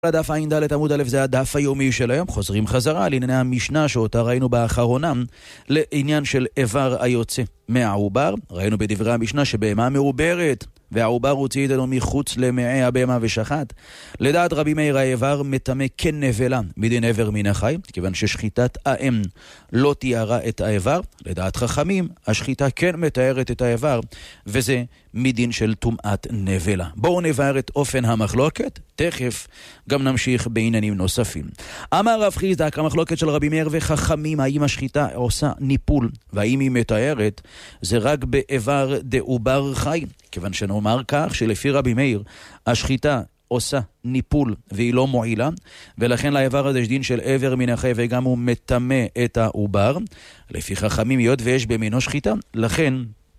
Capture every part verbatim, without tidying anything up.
הדף עין ד' עמוד א' זה הדף היומי של היום. חוזרים חזרה לענייני המשנה שאותה ראינו באחרונה לעניין של איבר היוצא מהעובר. ראינו בדברי המשנה שבהמה מעוברת והעובר הוציא איתנו מחוץ למעי הבהמה ושחט. לדעת רבי מאיר האיבר מטמא כנבלה מדין עבר מן החי, כיוון ששחיטת האם לא תיארה את האיבר. לדעת חכמים השחיטה כן מתארת את האיבר, וזה מדין של טומאת נבלה. בואו נבהר את אופן המחלוקת, תכף גם נמשיך בעניינים נוספים. אמר רב חיסדא, המחלוקת של רבי מאיר וחכמים, האם השחיטה עושה ניפול והאם היא מתארת, זה רק באיבר דעובר חי, כיוון שנאמר כך שלפי רבי מאיר השחיטה עושה ניפול והיא לא מועילה, ולכן לאיבר הזה יש דין של עבר מן החי וגם הוא מטמא את העובר. לפי חכמים היות ויש במינו שחיטה, לכן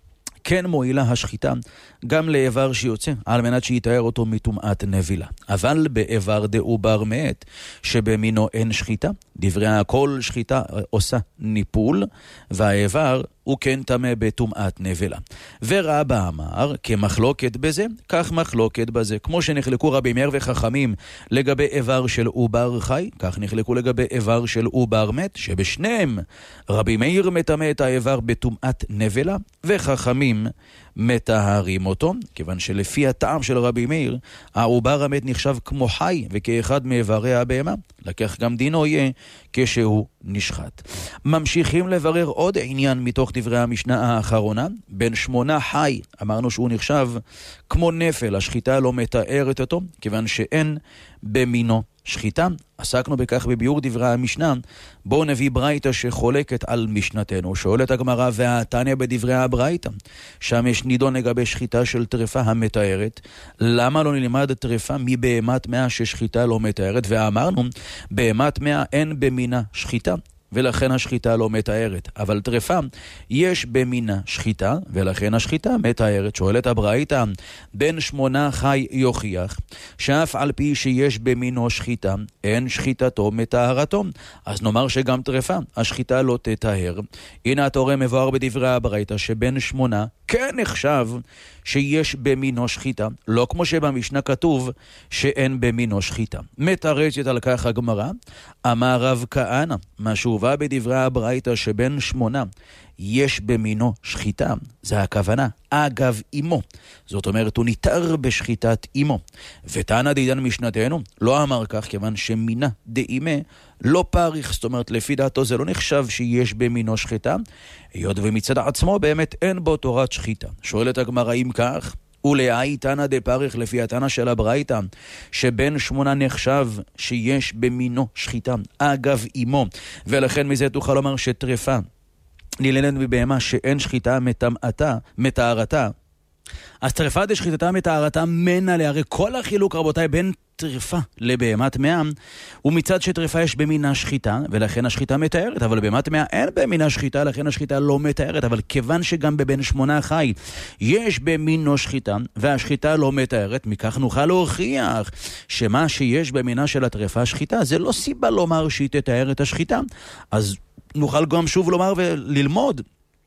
כן מועילה השחיטה גם לאיבר שיוצא, על מנת שיתאר אותו מטומאת נבילה. אבל באיבר דעובר מת, שבמינו אין שחיטה, דברי הכל שחיטה עושה ניפול, והאיבר הוא כן טמא בטומאת נבלה. ורבא אמר, כמחלוקת בזה, כך מחלוקת בזה. כמו שנחלקו רבי מאיר וחכמים לגבי איבר של עובר חי, כך נחלקו לגבי איבר של עובר מת, שבשניהם רבי מאיר מטמא את האיבר בטומאת נבלה, וחכמים מטהרים אותו, כיוון שלפי הטעם של רבי מאיר, העובר המת נחשב כמו חי וכאחד מאיברי הבהמה, לקח גם דינו יהיה כשהוא נשחט. ממשיכים לברר עוד עניין מתוך דברי המשנה האחרונה. בן שמונה חי, אמרנו שהוא נחשב כמו נפל, השחיטה לא מתארת אותו, כיוון שאין במינו שחיטה. עסקנו בכך בביאור דברי המשנה. בואו נביא ברייתא שחולקת על משנתנו. שואלת הגמרא, והתניא בדברי הברייתא, שם יש נידון לגבי שחיטה של טרפה המתארת. למה לא נלמד טרפה מבהמת מאה ששחיטה לא מתארת? ואמרנו, בהמת מאה אין במינה שחיטה, ולכן השחיטה לא מתארת. אבל טרפה יש במינה שחיטה, ולכן השחיטה מתארת. שואלת הברייתא, בן שמונה חי יוכיח שאף על פי שיש במינו שחיטה, אין שחיטתו מטהרתו. אז נאמר שגם טרפה השחיטה לא תטהר. הנה התורה מבואר בדברי הברייתא שבן שמונה כן נחשב שיש במינו שחיטה, לא כמו שבמשנה כתוב שאין במינו שחיטה. מתרצת על כך הגמרא, אמר רב כהנא, מה שהובא בדברי הברייתא שבן שמונה יש במינו שחיטה, זה הכוונה אגב אמו, זאת אומרת הוא ניתר בשחיטת אמו. ותנא דידן משנתנו לא אמר כך, כיוון שמינה דאימה לא פריך, זאת אומרת לפי דעתו זה לא נחשב שיש במינו שחיטה, היות ומצד עצמו באמת אין בו תורת שחיטה. שואלת הגמרא, אם כך ולאי תנא דפריך, לפי התנא של הברייתא שבן שמונה נחשב שיש במינו שחיטה אגב אמו, ולכן מזה תוכל לומר שטרפה נילנת מבהמה שאין שחיטה מטמאתה, מטהרתה, אז טרפה דשחיטתה מטהרתה מנה לה. הרי כל החילוק רבותיי בין טרפה לבהמת מאה הוא מצד שטרפה יש במינה שחיטה ולכן השחיטה מתארת, אבל בהמת מאה אין במינה שחיטה, לכן השחיטה לא מתארת. אבל כיוון שגם בבן שמונה חי יש במינו שחיטה והשחיטה לא מתארת, מכך נוכל להוכיח שמה שיש במינה של הטרפה שחיטה זה לא סיבה לומר שהיא תתאר את השחיטה. אז נוכל גם שוב לומר וללמוד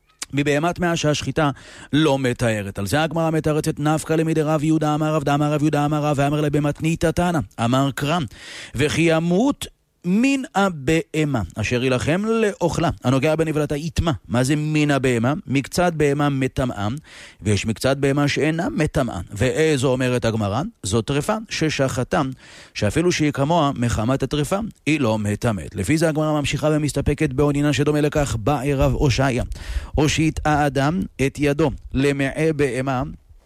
מבהמת מאה שהשחיטה לא מתארת. על זה הגמרא מתרצת, נפקא למידי רב יהודה אמר רב דאמר רב יהודה אמר רב, ואמר לבהמת ניתא תנא אמר קרא, וכי ימות מן הבהמה אשר ילחם לאוכלה הנוגע בנבלתה יטמא. מה זה מן הבהמה? מקצת בהמה מטמאה, ויש מקצת בהמה שאינה מטמאה. ואיזו אומרת הגמרא? זו טרפה ששחטה, שאפילו שהיא כמוה מחמת הטרפה היא לא מטמאת. לפי זה הגמרא ממשיכה ומסתפקת בעונינה שדומה לכך. בא רב הושעיה, הושיט האדם את ידו למעי בהמה,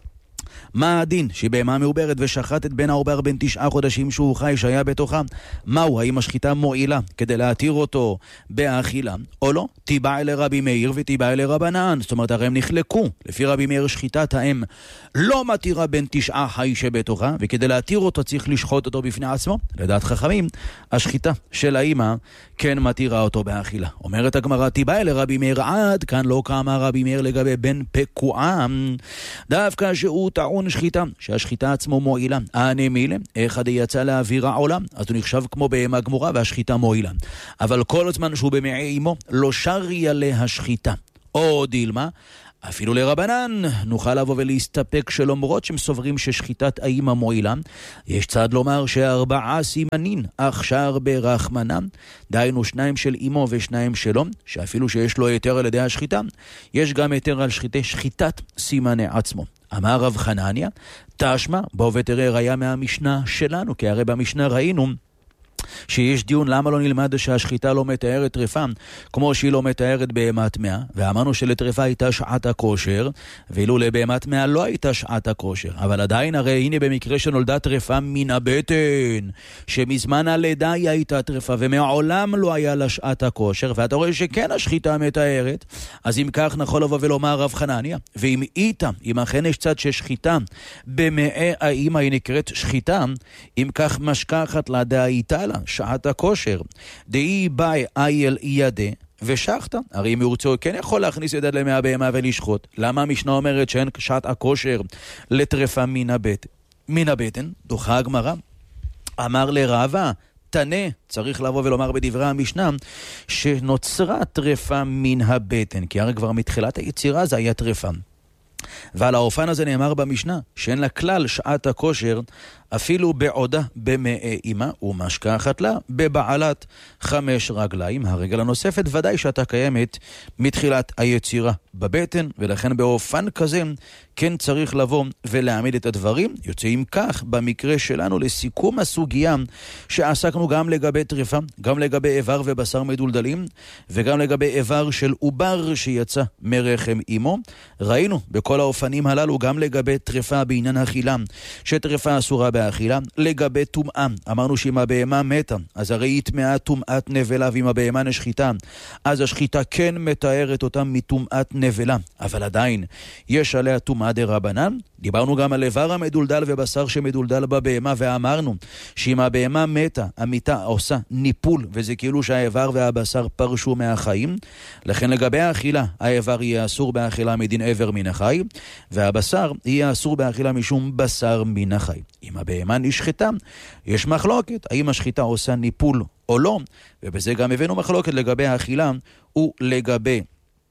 מה הדין? שהיא בהמה מעוברת ושחט את בן העובר בן תשעה חודשים שהוא חי שהיה בתוכה. מהו? האם השחיטה מועילה כדי להתיר אותו באכילה או לא? תיבע לרבי מאיר ותיבע לרבנן. זאת אומרת הרי הם נחלקו. לפי רבי מאיר שחיטת האם לא מתירה בן תשעה חי שבתוכה, וכדי להתיר אותו צריך לשחוט אותו בפני עצמו. לדעת חכמים השחיטה של האמא כן מתירה אותו באכילה. אומרת הגמרא, תיבע לרבי מאיר עד כאן לא קמה רבי מאיר לגבי בן פקועה, דווקא שהוא טעון שחיטה, שהשחיטה עצמו מועילה. הנמילה, אחד יצא לאוויר העולם, אז הוא נחשב כמו בהמה גמורה והשחיטה מועילה. אבל כל הזמן שהוא במעי אמו, לא שריה להשחיטה. או דילמה, אפילו לרבנן נוכל לבוא ולהסתפק שלמרות שהם סוברים ששחיטת האימא מועילה, יש צד לומר שארבעה סימנין אכשר ברחמנם, דהיינו שניים של אימו ושניים שלו, שאפילו שיש לו היתר על ידי השחיטה, יש גם היתר על שחיטה, שחיטת סימני עצמו. אמר רב חנניה, תשמע, בוא ותראה ראיה מהמשנה שלנו, כי הרי במשנה ראינו שיש דיון למה לא נלמד שהשחיטה לא מתארת טרפה כמו שהיא לא מתארת בהמת מאה, ואמרנו שלטרפה הייתה שעת הכושר ואילו לבהמת מאה לא הייתה שעת הכושר, אבל עדיין הרי הנה במקרה שנולדה טרפה מן הבטן שמזמן הלידה היא הייתה טרפה ומעולם לא היה לה שעת הכושר, ואתה רואה שכן השחיטה מתארת. אז אם כך נכון לבוא ולומר רב חנניה, ואם איתה, אם אכן יש צד ששחיטה במאי האמא היא נקראת שחיטה, אם כך משכחת לה דאיתה לה שעת הכושר, דאי באי אייל ידה ושחטה. הרי אם ירצה כן יכול להכניס ידד למי הבהמה ולשחוט. למה המשנה אומרת שאין שעת הכושר לטרפה מן הבטן? מן הבטן דוחה הגמרא. אמר לרבה תנה, צריך לבוא ולומר בדברי המשנה שנוצרה טרפה מן הבטן, כי הרי כבר מתחילת היצירה זה היה טרפה. ועל האופן הזה נאמר במשנה שאין לה כלל שעת הכושר אפילו בעודה במאי אימה, ומשכחת לה בבעלת חמש רגליים. הרגל הנוספת ודאי שאתה קיימת מתחילת היצירה בבטן, ולכן באופן כזה כן צריך לבוא ולהעמיד את הדברים. יוצא עם כך במקרה שלנו לסיכום הסוגיה שעסקנו גם לגבי טרפה, גם לגבי איבר ובשר מדולדלים, וגם לגבי איבר של עובר שיצא מרחם אימו. ראינו בכל האופנים הללו גם לגבי טרפה בעניין האכילה, שטרפה אסורה באכילה. לגבי טומאה, אמרנו שאם הבהמה מתה אז הרי היא טמאה טומאת נבלה, ואם הבהמה נשחיטה אז השחיטה כן מתארת אותה מטומאת נבלה, אבל עדיין יש עליה טומאה דרבנן. דיברנו גם על איבר המדולדל ובשר שמדולדל בבהמה, ואמרנו שאם הבהמה מתה המיטה עושה ניפול, וזה כאילו שהאיבר והבשר פרשו מהחיים. לכן לגבי האכילה האיבר יהיה אסור באכילה מדין עבר מן החי, והבשר יהיה אסור באכילה משום בשר מן החי. אם הבהמה נשחטה יש מחלוקת האם השחיטה עושה ניפול או לא, ובזה גם הבאנו מחלוקת לגבי האכילה ולגבי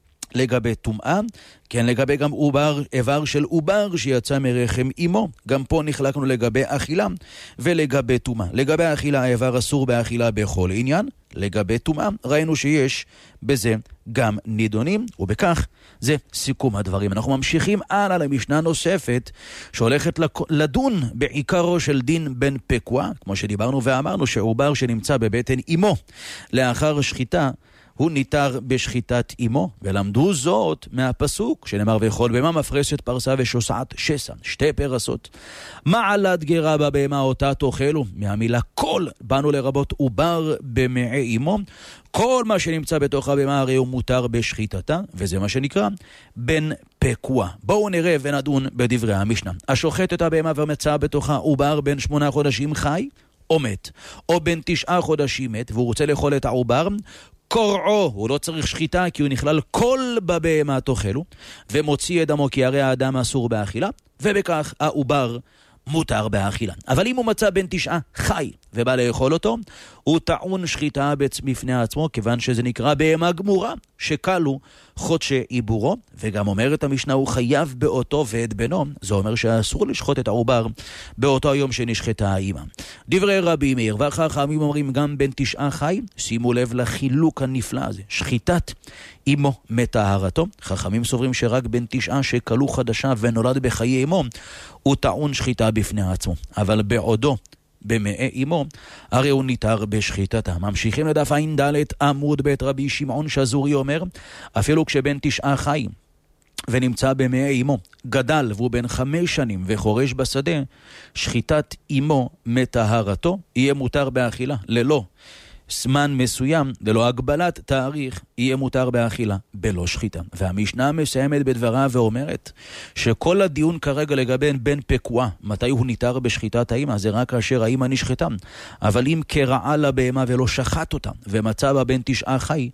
לגבי טומאה, כן, לגבי גם עובר, איבר של עובר שיצא מרחם אימו. גם פה נחלקנו לגבי אכילה ולגבי טומאה. לגבי האכילה האיבר אסור באכילה בכל עניין. לגבי טומאה ראינו שיש בזה גם נידונים, ובכך זה סיכום הדברים. אנחנו ממשיכים הלאה למשנה נוספת שהולכת לדון בעיקרו של דין בן פקוע, כמו שדיברנו ואמרנו שעובר שנמצא בבטן אימו לאחר שחיטה הוא ניתר בשחיטת אימו, ולמדו זאת מהפסוק שנאמר וכל בהמה מפרסת פרסה ושוסעת שסה, שתי פרסות. מעלת גרה בבהמה אותה תאכלו, מהמילה כל באנו לרבות עובר במעי אימו. כל מה שנמצא בתוך הבהמה הרי הוא מותר בשחיטתה, וזה מה שנקרא בן פקוע. בואו נראה ונדון בדברי המשנה. השוחט את הבהמה ומצא בתוכה עובר בן שמונה חודשים חי או מת, או בן תשעה חודשים מת, והוא רוצה לאכול את העובר, קורעו, הוא לא צריך שחיטה כי הוא נכלל כל בבהמה תאכלו, ומוציא את דמו כי הרי האדם אסור באכילה, ובכך העובר מותר באכילה. אבל אם הוא מצא בן תשעה חי ובא לאכול אותו, הוא טעון שחיטה בפני עצמו, כיוון שזה נקרא בהמה גמורה שקלו חודשי עיבורו. וגם אומרת המשנה הוא חייב באותו ואת בנו, זה אומר שאסור לשחוט את העובר באותו יום שנשחטה האמא. דברי רבי מאיר והחכמים אומרים גם בן תשעה חי. שימו לב לחילוק הנפלא הזה, שחיטת אמו מטהרתו. חכמים סוברים שרק בן תשעה שקלו חדשה ונולד בחיי אמו הוא טעון שחיטה בפני עצמו, אבל בעודו במאי אמו הרי הוא ניתר בשחיטתה. ממשיכים לדף עין ד' עמוד בית. רבי שמעון שזורי אומר אפילו כשבן תשעה חי ונמצא במאי אמו גדל והוא בן חמש שנים וחורש בשדה, שחיטת אמו מטהרתו יהיה מותר באכילה ללא זמן מסוים, ללא הגבלת תאריך, יהיה מותר באכילה בלא שחיטה. והמשנה מסיימת בדברה ואומרת שכל הדיון כרגע לגבי בן פקוע, מתי הוא ניתר בשחיטת האמא, זה רק כאשר האמא נשחטה. אבל אם קרעה לבהמה ולא שחט אותה ומצא בה בן תשעה חי,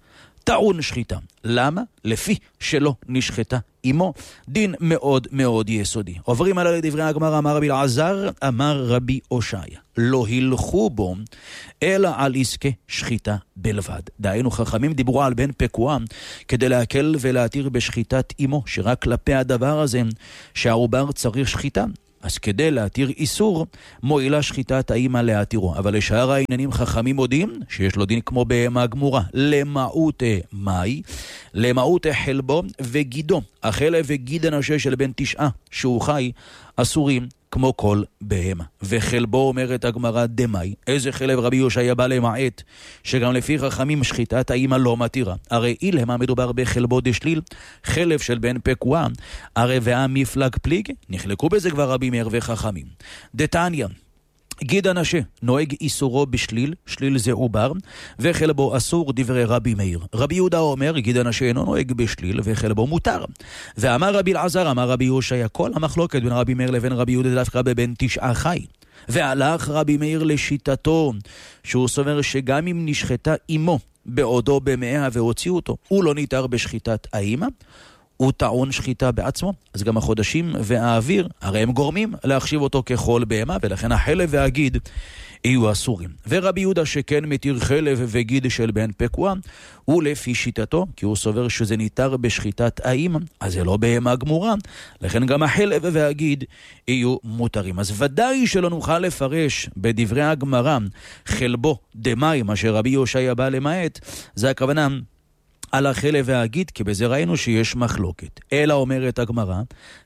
טעון שחיטה. למה? לפי שלא נשחטה אמו. דין מאוד מאוד יסודי. עוברים עליו לדברי הגמרא, אמר רבי אלעזר, אמר רבי הושעיה, לא הלכו בו אלא על עסקי שחיטה בלבד. דהיינו, חכמים דיברו על בן פקוע כדי להקל ולהתיר בשחיטת אמו, שרק כלפי הדבר הזה שהעובר צריך שחיטה, אז כדי להתיר איסור, מועילה שחיטת האמא להתירו. אבל לשאר העניינים חכמים מודים שיש לו דין כמו בהמה גמורה, למעות מאי, למעות חלבו וגידו. החלב וגיד הנשה של בן תשעה שהוא חי אסורים כמו כל בהמה. וחלבו, אומרת הגמרא, דמאי. איזה חלב? רבי הושעיה בא למעט, שגם לפי חכמים שחיטת האמא לא מתירה. הרי אילמה מדובר בחלבו דשליל, חלב של בן פקוע, הרי והמפלג פליג, נחלקו בזה כבר רבי מאיר וחכמים. דתניא, גיד הנשה נוהג איסורו בשליל, שליל זה עובר, וחלבו אסור, דברי רבי מאיר. רבי יהודה אומר, גיד הנשה אינו נוהג בשליל, וחלבו מותר. ואמר רבי אלעזר, אמר רבי הושעיה, כל המחלוקת בין רבי מאיר לבין רבי יהודה דווקא בבן תשעה חי. והלך רבי מאיר לשיטתו, שהוא סובר שגם אם נשחטה אמו בעודו במאה והוציאו אותו, הוא לא ניתר בשחיטת האמא, הוא טעון שחיטה בעצמו. אז גם החודשים והאוויר, הרי הם גורמים להחשיב אותו ככל בהמה, ולכן החלב והגיד יהיו אסורים. ורבי יהודה שכן מתיר חלב וגיד של בן פקוע, הוא לפי שיטתו, כי הוא סובר שזה ניתר בשחיטת האמא, אז זה לא בהמה גמורה, לכן גם החלב והגיד יהיו מותרים. אז ודאי שלא נוכל לפרש בדברי הגמרא חלבו דמאי, מה שרבי הושעיה בא למעט, זה הכוונה על החלב והגיד, כי בזה ראינו שיש מחלוקת. אלא אומרת הגמרא,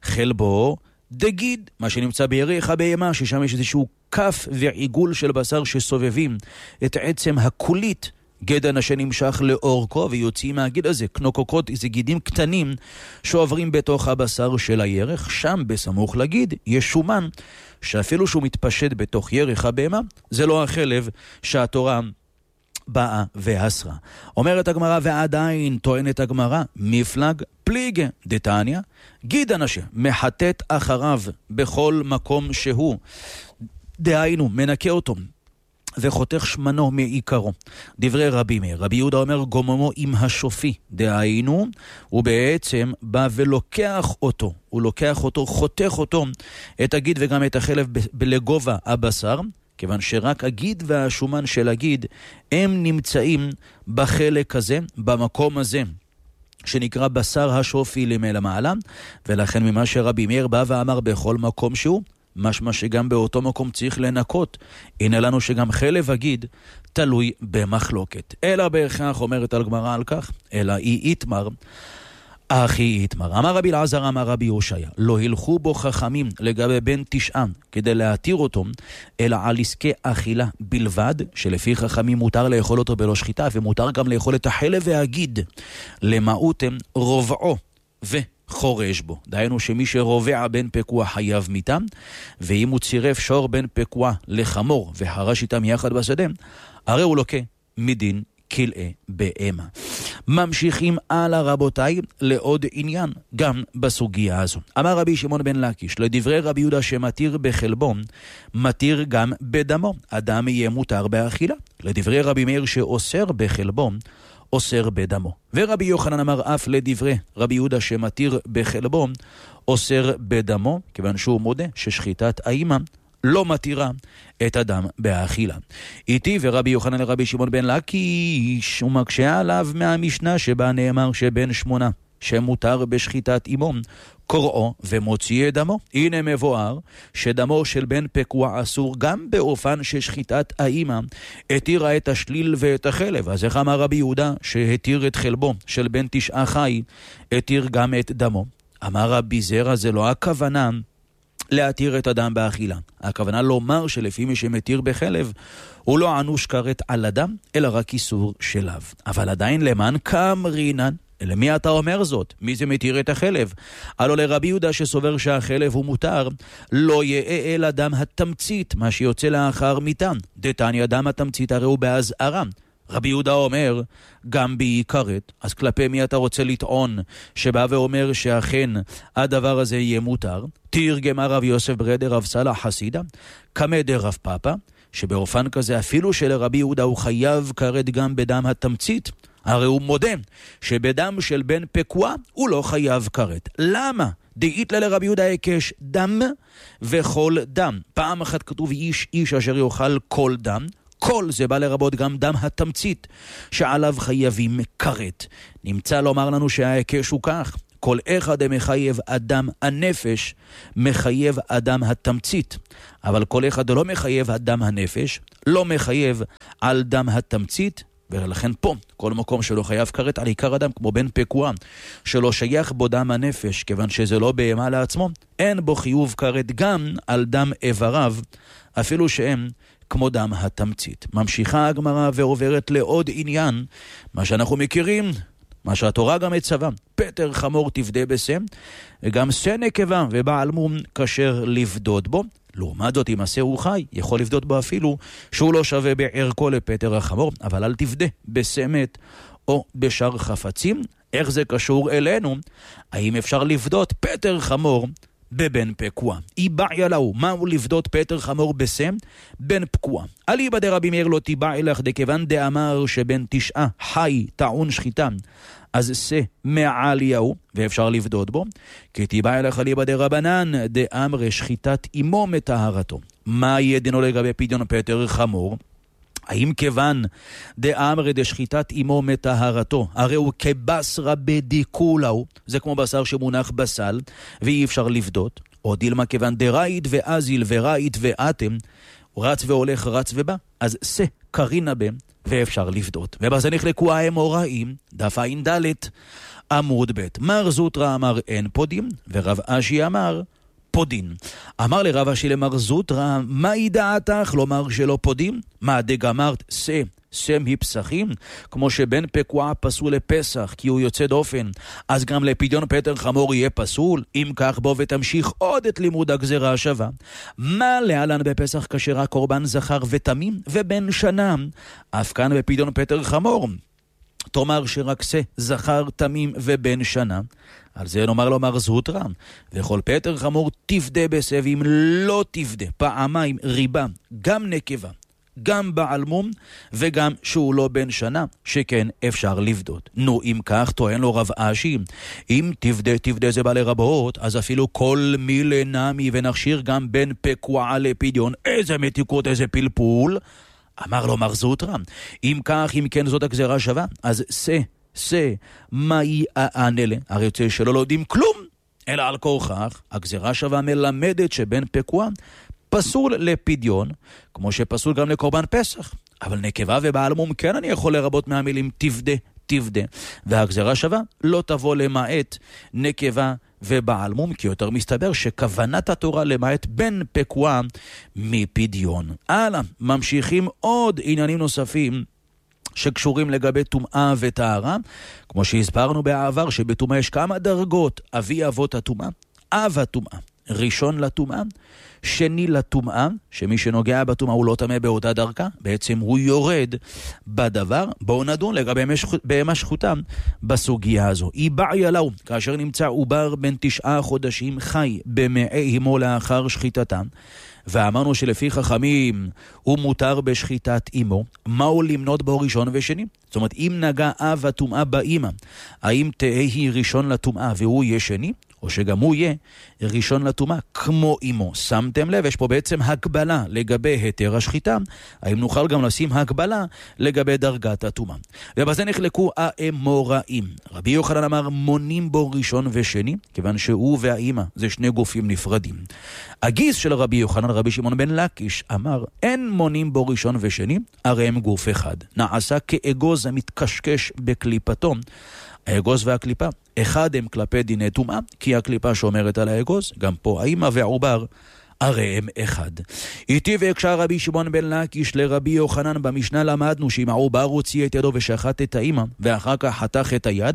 חלבו דגיד, מה שנמצא בירך הבהמה, ששם יש איזשהו כף ועיגול של בשר שסובבים את עצם הקולית, גד הנשה נמשך לאורכו ויוצאים מהגיד הזה. קנוקוקות זה גידים קטנים שעוברים בתוך הבשר של הירך, שם בסמוך לגיד יש שומן, שאפילו שהוא מתפשט בתוך ירך הבהמה, זה לא החלב שהתורה באה והסרה. אומרת הגמרא, ועדיין טוענת הגמרא, מפלג פליג דתניא, גיד הנשה מחטט אחריו בכל מקום שהוא, דהיינו מנקה אותו וחותך שמנו מעיקרו. דברי רבי מאיר, רבי יהודה אומר גוממו עם השופי, דהיינו הוא בעצם בא ולוקח אותו, הוא לוקח אותו, חותך אותו, את הגיד וגם את החלב בלגובה הבשר, כיוון שרק הגיד והשומן של הגיד הם נמצאים בחלק הזה, במקום הזה שנקרא בשר השופי למעלה מעלה, ולכן ממה שרבי מאיר בא ואמר בכל מקום שהוא, משמע שגם באותו מקום צריך לנקות. הנה לנו שגם חלב הגיד תלוי במחלוקת. אלא בהכרח אומרת הגמרא על כך, אלא אי איתמר אחי איתמר. אמר רבי אלעזר, אמר רבי הושעיה, לא הלכו בו חכמים לגבי בן תשעה כדי להתיר אותו, אלא על עסקי אכילה בלבד, שלפי חכמים מותר לאכול אותו בלא שחיטה, ומותר גם לאכול את החלב והגיד למעותם רובעו וחורש בו. דהיינו שמי שרובע בן פקוע חייב מיתם, ואם הוא צירף שור בן פקוע לחמור וחרש איתם יחד בשדה, הרי הוא לוקה מדין כלאי בהמה. ממשיכים הלאה רבותיי לעוד עניין גם בסוגיה הזו. אמר רבי שמעון בן לקיש, לדברי רבי יהודה שמתיר בחלבו, מתיר גם בדמו. אדם יהיה מותר באכילה. לדברי רבי מאיר שאוסר בחלבו, אוסר בדמו. ורבי יוחנן אמר אף לדברי רבי יהודה שמתיר בחלבו, אוסר בדמו, כיוון שהוא מודה ששחיטת האמא לא מתירה את הדם באכילה. איתי ורבי יוחנן לרבי שמעון בן לקיש, ומקשה עליו מהמשנה שבה נאמר שבן שמונה שמותר בשחיטת אמו, קוראו ומוציא את דמו. הנה מבואר שדמו של בן פקוע אסור גם באופן ששחיטת האמא התירה את השליל ואת החלב. אז איך אמר רבי יהודה שהתיר את חלבו של בן תשעה חי, התיר גם את דמו? אמר רבי זרע, זה לא הכוונה להתיר את הדם באכילה. הכוונה לומר שלפי מי שמתיר בחלב, הוא לא ענוש כרת על הדם, אלא רק איסור שליו. אבל עדיין למען כאמרינן, למי אתה אומר זאת? מי זה מתיר את החלב? הלא לרבי יהודה שסובר שהחלב הוא מותר, לא יאה אל הדם התמצית, מה שיוצא לאחר מיתם. דתניא דם התמצית הרי הוא בהזערה. רבי יהודה אומר, גם בעיקרת, אז כלפי מי אתה רוצה לטעון שבא ואומר שאכן הדבר הזה יהיה מותר? תרגם הרב יוסף ברדר רב סלח חסידה, כמה דרב פאפה, שבאופן כזה אפילו שלרבי יהודה הוא חייב כרת גם בדם התמצית, הרי הוא מודה שבדם של בן פקוע הוא לא חייב כרת. למה? דאית לרבי יהודה היקש דם וכל דם. פעם אחת כתוב איש איש אשר יאכל כל דם. כל זה בא לרבות גם דם התמצית שעליו חייבים כרת. נמצא לומר לנו שההיקש הוא כך. כל אחד מחייב אדם הנפש, מחייב אדם התמצית. אבל כל אחד לא מחייב אדם הנפש, לא מחייב על דם התמצית. ולכן פה, כל מקום שלא חייב כרת על עיקר אדם, כמו בן פקוע, שלא שייך בו דם הנפש, כיוון שזה לא בהמה לעצמו, אין בו חיוב כרת גם על דם איבריו, אפילו שהם כמו דם התמצית. ממשיכה הגמרא ועוברת לעוד עניין, מה שאנחנו מכירים, מה שהתורה גם מצווה, פטר חמור תפדה בשה, וגם שה נקבה ובעל מום כשר לבדות בו. לעומת זאת, אם השה הוא חי, יכול לבדות בו אפילו שהוא לא שווה בערכו לפטר החמור, אבל אל תפדה בשה מת או בשאר חפצים. איך זה קשור אלינו? האם אפשר לבדות פטר חמור בבן פקוע? איבעיה לו, מהו לבדות פטר חמור בשה? בן פקוע. אליבא דרבי מאיר לא תיבעי לך, דכיוון דאמר שבן תשעה חי טעון שחיטה, אז שה מעליהו, ואפשר לבדות בו. כי תיבעי לך אליבא דרבנן, דאמר שחיטת אמו מטהרתו. מה יהיה דינו לגבי פדיון פטר חמור? האם כיוון דאמר דשחיטת אמו מטהרתו, הרי הוא כבשרה בדיקולהו, זה כמו בשר שמונח בסל, ואי אפשר לבדות, או דילמה כיוון דראית ואזיל וראית ואתם, הוא רץ והולך, רץ ובא, אז שה קרינה בהם, ואפשר לבדות. ובזה נחלקו האמוראים, דף עין דלת, עמוד ב'. מר זוטרא אמר אין פודים, ורב אשי אמר פודין. אמר לרב אשי למר זוטרא, מהי דעתך לומר שלא פודים? מה דגמרת שה שם היא פסחים? כמו שבן פקוע פסול לפסח כי הוא יוצא דופן, אז גם לפדיון פטר חמור יהיה פסול? אם כך בוא ותמשיך עוד את לימוד הגזרה השווה. מה להלן בפסח כאשר הקורבן זכר ותמים ובן שנה? אף כאן בפדיון פטר חמור תאמר שרק שה זכר תמים ובן שנה. על זה נאמר לומר זוטרא, וכל פטר חמור תפדה בשה, ואם לא תפדה פעמיים ריבה, גם נקבה גם בעל מום וגם שהוא לא בן שנה, שכן אפשר לבדות. נו, אם כך טוען לו רב אשי, אם תפדה תפדה זה בא לרבות, אז אפילו כל מילי נמי ונכשיר גם בן פקוע לפדיון. איזה מתיקות, איזה פלפול. אמר לו מר זוטרא, אם כך, אם כן זאת הגזרה שווה, אז שה שה מהי הענלה? הרי יוצא שלא לא יודעים כלום, אלא על כורכך הגזרה שווה מלמדת שבן פקוע פסול לפדיון, כמו שפסול גם לקורבן פסח. אבל נקבה ובעל מום כן אני יכול לרבות מהמילים תפדה תפדה, והגזרה שווה לא תבוא למעט נקבה ובעל מום, כי יותר מסתבר שכוונת התורה למעט בן פקוע מפדיון. הלאה, ממשיכים עוד עניינים נוספים שקשורים לגבי טומאה וטהרה, כמו שהסברנו בעבר שבטומאה יש כמה דרגות. אבי אבות הטומאה, אב הטומאה, ראשון לטומאה, שני לטומאה, שמי שנוגע בטומאה הוא לא טמא באותה דרכה, בעצם הוא יורד בדבר. בואו נדון לגבי בהמה שחוטה בסוגיה הזו. איבעיה לו, כאשר נמצא עובר בן תשעה חודשים חי במעי אמו לאחר שחיטתם, ואמרנו שלפי חכמים הוא מותר בשחיטת אמו, מהו למנות בו ראשון ושני? זאת אומרת, אם נגע אב הטומאה באמא, האם תהא היא ראשון לטומאה והוא יהיה שני? או שגם הוא יהיה ראשון לטומאה כמו אמו. שמתם לב, יש פה בעצם הגבלה לגבי היתר השחיטה. האם נוכל גם לשים הגבלה לגבי דרגת הטומאה? ובזה נחלקו האמוראים. רבי יוחנן אמר מונים בו ראשון ושני, כיוון שהוא והאמא זה שני גופים נפרדים. הגיס של רבי יוחנן, רבי שמעון בן לקיש, אמר אין מונים בו ראשון ושני, הרי הם גוף אחד. נעשה כאגוז המתקשקש בקליפתו. האגוז והקליפה אחד הם כלפי דיני טומאה, כי הקליפה שומרת על האגוז, גם פה האמא והעובר הרי הם אחד. איתי והקשר רבי שמעון בן לקיש לרבי יוחנן, במשנה למדנו שאם העובר הוציא את ידו ושחט את האמא ואחר כך חתך את היד,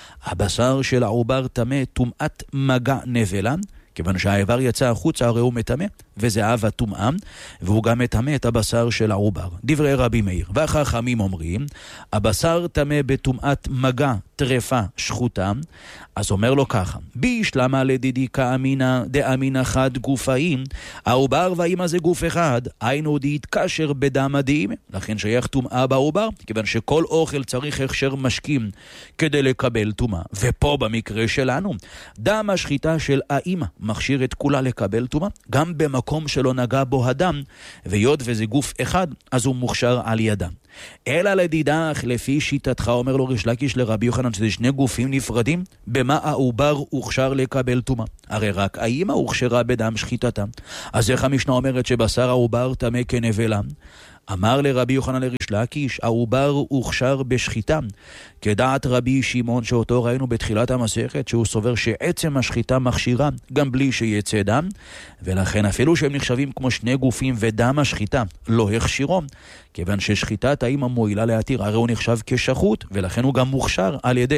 הבשר של העובר טמא טומאת מגע נבלה, כיוון שהאיבר יצא החוצה הרי הוא מטמא, וזהב הטומאה, והוא גם מטמא את הבשר של העובר. דברי רבי מאיר. והחכמים אומרים, הבשר טמא בטומאת מגע, טרפה, שחוטה, אז אומר לו ככה, בישלמה לדידי כאמינה דאמינה חד גופאים, העובר והאמא זה גוף אחד, היינו דהתקשר בדם הדעים, לכן שייך טומאה בעובר, כיוון שכל אוכל צריך הכשר משקים כדי לקבל טומאה, ופה במקרה שלנו, דם השחיטה של האמא מכשיר את כולה לקבל טומאה, גם במקום שלא נגע בו הדם, ויוד וזה גוף אחד, אז הוא מוכשר על ידם. אלא לדידך, לפי שיטתך, אומר לו ריש לקיש לרבי יוחנן, שזה שני גופים נפרדים, במה העובר הוכשר לקבל טומאה? הרי רק האמא הוכשרה בדם שחיטתה. אז איך המשנה אומרת שבשר העובר טמא כנבלה? אמר לרבי יוחנן לריש לקיש, העובר הוכשר בשחיטה, כדעת רבי שמעון שאותו ראינו בתחילת המסכת, שהוא סובר שעצם השחיטה מכשירה גם בלי שיצא דם, ולכן אפילו שהם נחשבים כמו שני גופים ודם השחיטה לא הכשירו, כיוון ששחיטת האמא מועילה להתיר, הרי הוא נחשב כשחות, ולכן הוא גם מוכשר על ידי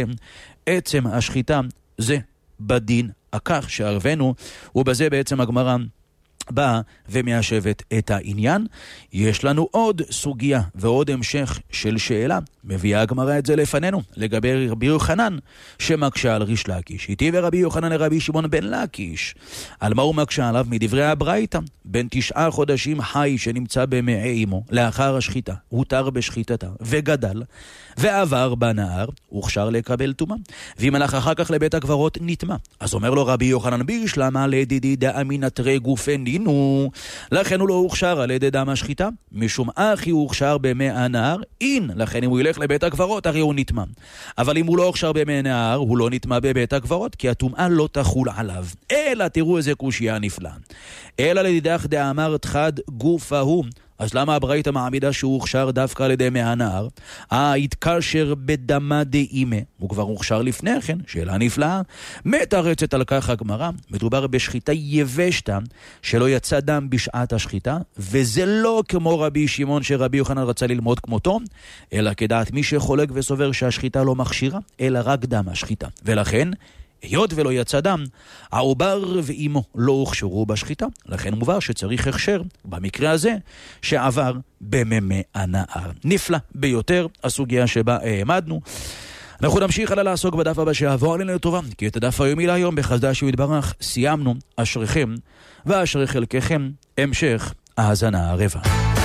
עצם השחיטה, זה בדין הכך שערבנו, ובזה בעצם הגמרא באה ומיישבת את העניין. יש לנו עוד סוגיה ועוד המשך של שאלה, מביאה הגמרא את זה לפנינו לגבי רבי יוחנן שמקשה על ריש לקיש. איתי ורבי יוחנן לרבי שמעון בן לקיש, על מה הוא מקשה עליו? מדברי הברייתא, בן תשעה חודשים חי שנמצא במעי אמו לאחר השחיטה, הותר בשחיטתה וגדל ועבר בנהר, הוכשר לקבל טומאה, ואם הלך אחר כך לבית הקברות נטמא. אז אומר לו רבי יוחנן, בישלמה לדידי דאמינא תרי גופנינו, לכן הוא לא הוכשר על ידי דם השחיטה, משום אחי הוא הוכשר במי הנהר, אין, לכן אם הוא ילך לבית הקברות הרי הוא נטמא. אבל אם הוא לא הוכשר במי הנהר, הוא לא נטמא בבית הקברות, כי הטומאה לא תחול עליו. אלא תראו איזה קושיה נפלאה, אלא לדידך דאמרת חד גופה הוא, אז למה הברייתא מעמידה שהוא הוכשר דווקא על ידי מהנהר? אה, התקשר בדמה דאימה, הוא כבר הוכשר לפני כן, שאלה נפלאה. מתרצת על כך הגמרא, מדובר בשחיטה יבשתה, שלא יצא דם בשעת השחיטה, וזה לא כמו רבי שמעון שרבי יוחנן רצה ללמוד כמותו, אלא כדעת מי שחולק וסובר שהשחיטה לא מכשירה, אלא רק דם השחיטה. ולכן, היות ולא יצא דם, העובר ואימו לא הוכשרו בשחיטה, לכן מובן שצריך הכשר, במקרה הזה, שעבר בממי הנהר. נפלא ביותר הסוגיה שבה העמדנו. אנחנו נמשיך הלאה לעסוק בדף הבא שיעבור עלינו לטובה, כי את הדף היומי להיום בחסדה שהוא יתברך סיימנו. אשריכם ואשרי חלקכם, המשך האזנה הרבה.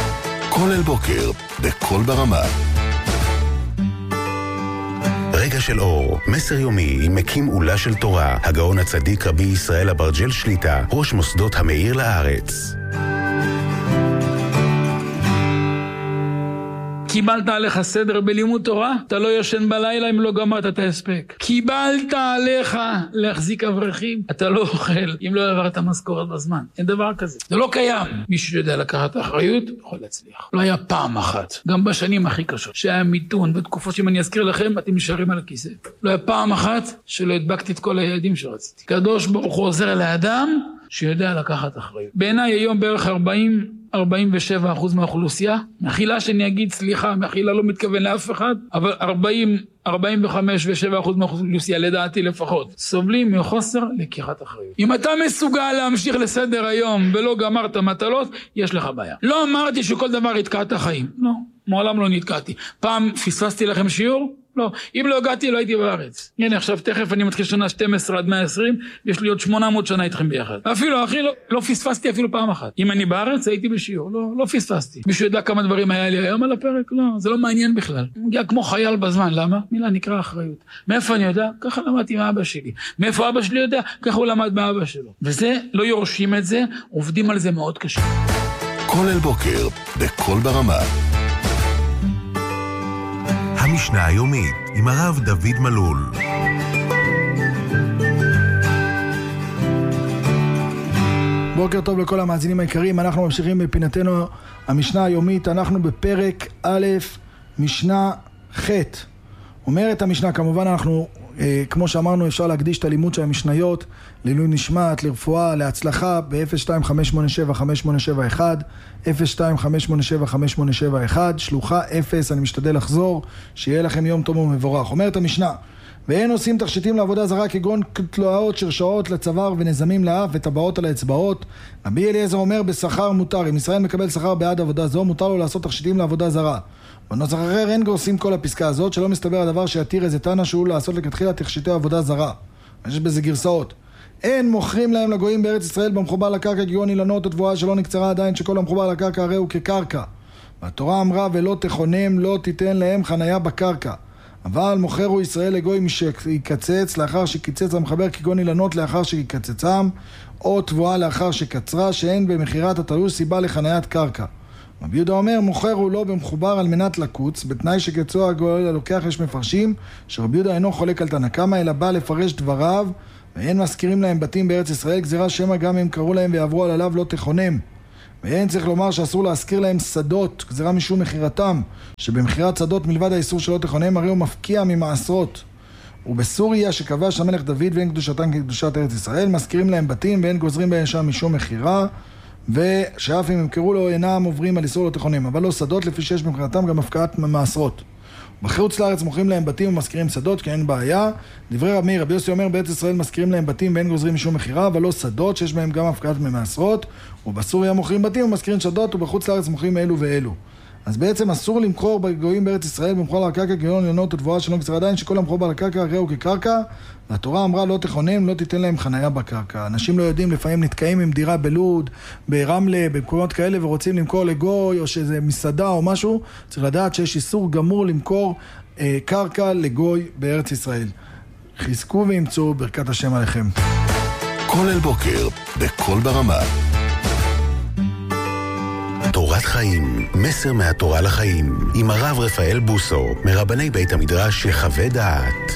כל אל בוקר בכל ברמה, רגע של אור, מסר יומי עם מקים עולה של תורה, הגאון הצדיק רבי ישראל אברג'ל שליטה, ראש מוסדות המאיר לארץ. קיבלת עליך סדר בלימוד תורה, אתה לא ישן בלילה אם לא גמרת את ההספק. קיבלת עליך להחזיק אברכים, אתה לא אוכל אם לא עברת משכורת בזמן. אין דבר כזה, זה לא קיים. מישהו יודע לקחת אחריות יכול להצליח. לא היה פעם אחת, גם בשנים הכי קשות, שהיה מיתון בתקופות שאם אני אזכיר לכם אתם נשארים על הכיסא. לא היה פעם אחת שלא הדבקתי את כל הילדים שרציתי. קדוש ברוך הוא עוזר לאדם שיודע לקחת אחריות. בעיניי היום בערך ארבעים ארבעים ושבע אחוז מהאוכלוסייה, מחילה שאני אגיד סליחה, מחילה לא מתכוון לאף אחד, אבל ארבעים, ארבעים וחמש ושבע אחוז מהאוכלוסייה, לדעתי לפחות, סובלים מחוסר לקיחת אחריות. אם אתה מסוגל להמשיך לסדר היום ולא גמרת מטלות, יש לך בעיה. לא אמרתי שכל דבר יתקע את החיים, לא, מעולם לא נתקעתי. פעם פספסתי לכם שיעור? לא, אם לא הגעתי לא הייתי בארץ. הנה עכשיו תכף אני מתחיל שנה שתים עשרה עד מאה ועשרים, יש לי עוד שמונה מאות שנה איתכם ביחד. אפילו אחי לא, לא פספסתי אפילו פעם אחת. אם אני בארץ הייתי בשיעור, לא, לא פספסתי. מישהו יודע כמה דברים היה לי היום על הפרק? לא, זה לא מעניין בכלל. מגיע כמו חייל בזמן, למה? מילה נקרא אחריות. מאיפה אני יודע? ככה למדתי מאבא שלי. מאיפה אבא שלי יודע? ככה הוא למד מאבא שלו. וזה, לא יורשים את זה, עובדים על זה מאוד קשה. כל אל בוקר בכל ברמה, המשנה היומית עם הרב דוד מלול. בוקר טוב לכל המאזינים היקרים, אנחנו ממשיכים בפינתנו המשנה היומית, אנחנו בפרק א', משנה ח'. אומרת המשנה, כמובן אנחנו, אה, כמו שאמרנו, אפשר להקדיש את הלימוד של המשניות לעילוי נשמת, לרפואה, להצלחה ב-אפס שתיים חמש שמונה שבע חמש שמונה שבע אחת, אפס שתיים חמש שמונה שבע חמש שמונה שבע אחת, שלוחה אפס, אני משתדל לחזור, שיהיה לכם יום טוב ומבורך. אומרת המשנה, ואין עושים תכשיטים לעבודה זרה כגון תלועות, שרשעות לצוואר ונזמים לאף וטבעות על האצבעות. רבי אליעזר אומר בשכר מותר, אם ישראל מקבל שכר בעד עבודה זו, מותר לו לעשות תכשיטים לעבודה זרה. בנוסח אחר אין גורסים כל הפסקה הזאת, שלא מסתבר הדבר שיתיר איזה תנא שהוא לעשות לכתחילה תכשיטי עבודה זרה. יש בזה גרסאות. אין מוכרים להם לגויים בארץ ישראל במחובר לקרקע כגון אילנות או תבואה שלא נקצרה עדיין, שכל המחובר לקרקע הרי הוא כקרקע. והתורה אמרה ולא תכונם, לא תיתן להם חנייה בקרקע. אבל מוכרו ישראל לגוי משיקצץ לאחר שקיצץ המחבר כגון אילנות לאחר שיקצצם, או תבואה לאחר שקצרה, שאין במחירת התלוי סיבה לחניית קרקע. רבי יהודה אומר, מוכרו לא במחובר על מנת לקוץ, בתנאי שקצוע הגואל הלוקח. יש מפרשים שרבי יהודה אינו חולק על תנא קמא, אלא בא לפרש דבריו, ואין מזכירים להם בתים בארץ ישראל, גזירה שמא גם אם קראו להם ויעברו על עליו לא תכונם. ואין צריך לומר שאסור להזכיר להם שדות, גזירה משום מחירתם, שבמחירת שדות מלבד האיסור שלא תכונם, הרי הוא מפקיע ממעשרות. ובסוריה שכבש המלך דוד ואין קדושתם כקדושת ארץ ישראל, מזכירים להם בתים ואין גוזרים בהם שם משום מחירה, ושאף אם הם קראו לו אינם עוברים על איסור לא תכונם, אבל לא שדות לפי שיש במחירתם גם הפקעת מעשרות. בחוץ לארץ מוכרים להם בתים ומזכירים שדות, כי אין בעיה. דברי רבי מאיר, רבי יוסי אומר, בארץ ישראל מזכירים להם בתים ואין גוזרים משום מחירה, אבל לא שדות שיש בהם גם הפקעת ממעשרות. ובסוריה מוכרים בתים ומזכירים שדות, ובחוץ לארץ מוכרים אלו ואלו. אז בעצם אסור למכור בגויים בארץ ישראל במחובר לקרקע כגון אילנות או תבואה שלא נקצרה עדיין, שכל המחובר לקרקע הרי הוא כקרקע. והתורה אמרה לא תכונם, לא תיתן להם חנייה בקרקע. אנשים לא יודעים, לפעמים נתקעים עם דירה בלוד, ברמלה, במקומות כאלה, ורוצים למכור לגוי או שזה מסעדה או משהו. צריך לדעת שיש איסור גמור למכור אה, קרקע לגוי בארץ ישראל. חזקו וימצאו ברכת השם עליכם. כל אל בוקר, בכל ברמה. תורת חיים, מסר מהתורה לחיים, עם הרב רפאל בוסו, מרבני בית המדרש יחווה דעת.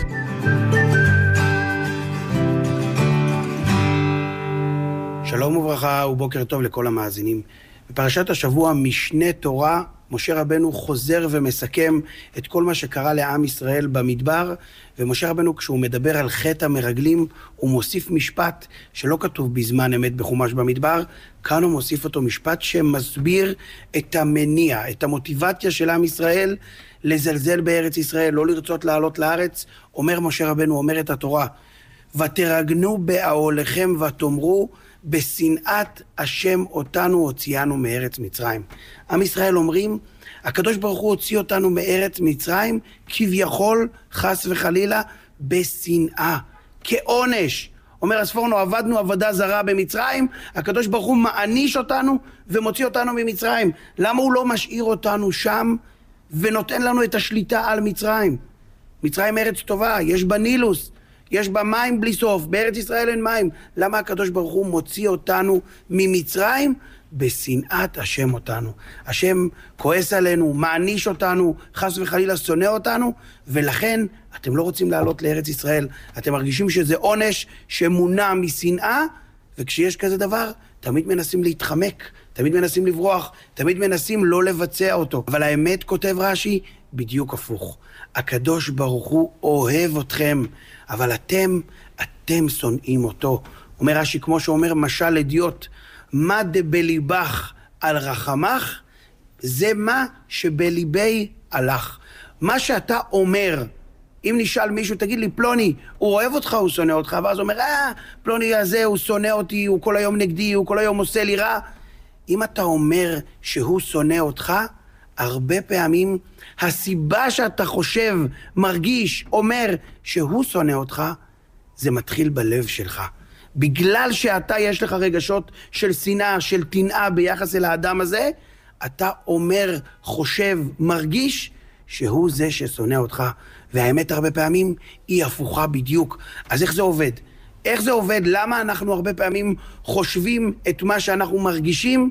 שלום וברכה ובוקר טוב לכל המאזינים. בפרשת השבוע משנה תורה, משה רבנו חוזר ומסכם את כל מה שקרה לעם ישראל במדבר, ומשה רבנו כשהוא מדבר על חטא המרגלים, הוא מוסיף משפט שלא כתוב בזמן אמת בחומש במדבר, כאן הוא מוסיף אותו משפט שמסביר את המניע, את המוטיבציה של עם ישראל לזלזל בארץ ישראל, לא לרצות לעלות לארץ. אומר משה רבנו, אומר את התורה, ותרגנו באהליכם ותאמרו, בשנאת השם אותנו הוציאנו מארץ מצרים. עם ישראל אומרים, הקדוש ברוך הוא הוציא אותנו מארץ מצרים, כביכול, חס וחלילה, בשנאה, כעונש. אומר הספורנו, עבדנו עבודה זרה במצרים, הקדוש ברוך הוא מעניש אותנו ומוציא אותנו ממצרים. למה הוא לא משאיר אותנו שם ונותן לנו את השליטה על מצרים? מצרים ארץ טובה, יש בה נילוס, יש בה מים בלי סוף, בארץ ישראל אין מים. למה הקדוש ברוך הוא מוציא אותנו ממצרים? בשנאת השם אותנו. השם כועס עלינו, מעניש אותנו, חס וחלילה שונא אותנו, ולכן אתם לא רוצים לעלות לארץ ישראל. אתם מרגישים שזה עונש שמונע משנאה, וכשיש כזה דבר, תמיד מנסים להתחמק, תמיד מנסים לברוח, תמיד מנסים לא לבצע אותו. אבל האמת, כותב רש"י, בדיוק הפוך. הקדוש ברוך הוא אוהב אתכם, אבל אתם, אתם שונאים אותו. אומר רש"י, כמו שאומר משל אדיוט, מה דבליבך על רחמך, זה מה שבליבי הלך. מה שאתה אומר, אם נשאל מישהו, תגיד לי, פלוני, הוא אוהב אותך, הוא שונא אותך, ואז הוא אומר, אה, פלוני הזה, הוא שונא אותי, הוא כל היום נגדי, הוא כל היום עושה לי רע. אם אתה אומר שהוא שונא אותך, הרבה פעמים הסיבה שאתה חושב, מרגיש, אומר שהוא שונא אותך, זה מתחיל בלב שלך. בגלל שאתה יש לך רגשות של שנאה, של תנאה ביחס אל האדם הזה, אתה אומר, חושב, מרגיש שהוא זה ששונא אותך. והאמת הרבה פעמים היא הפוכה בדיוק. אז איך זה עובד? איך זה עובד? למה אנחנו הרבה פעמים חושבים את מה שאנחנו מרגישים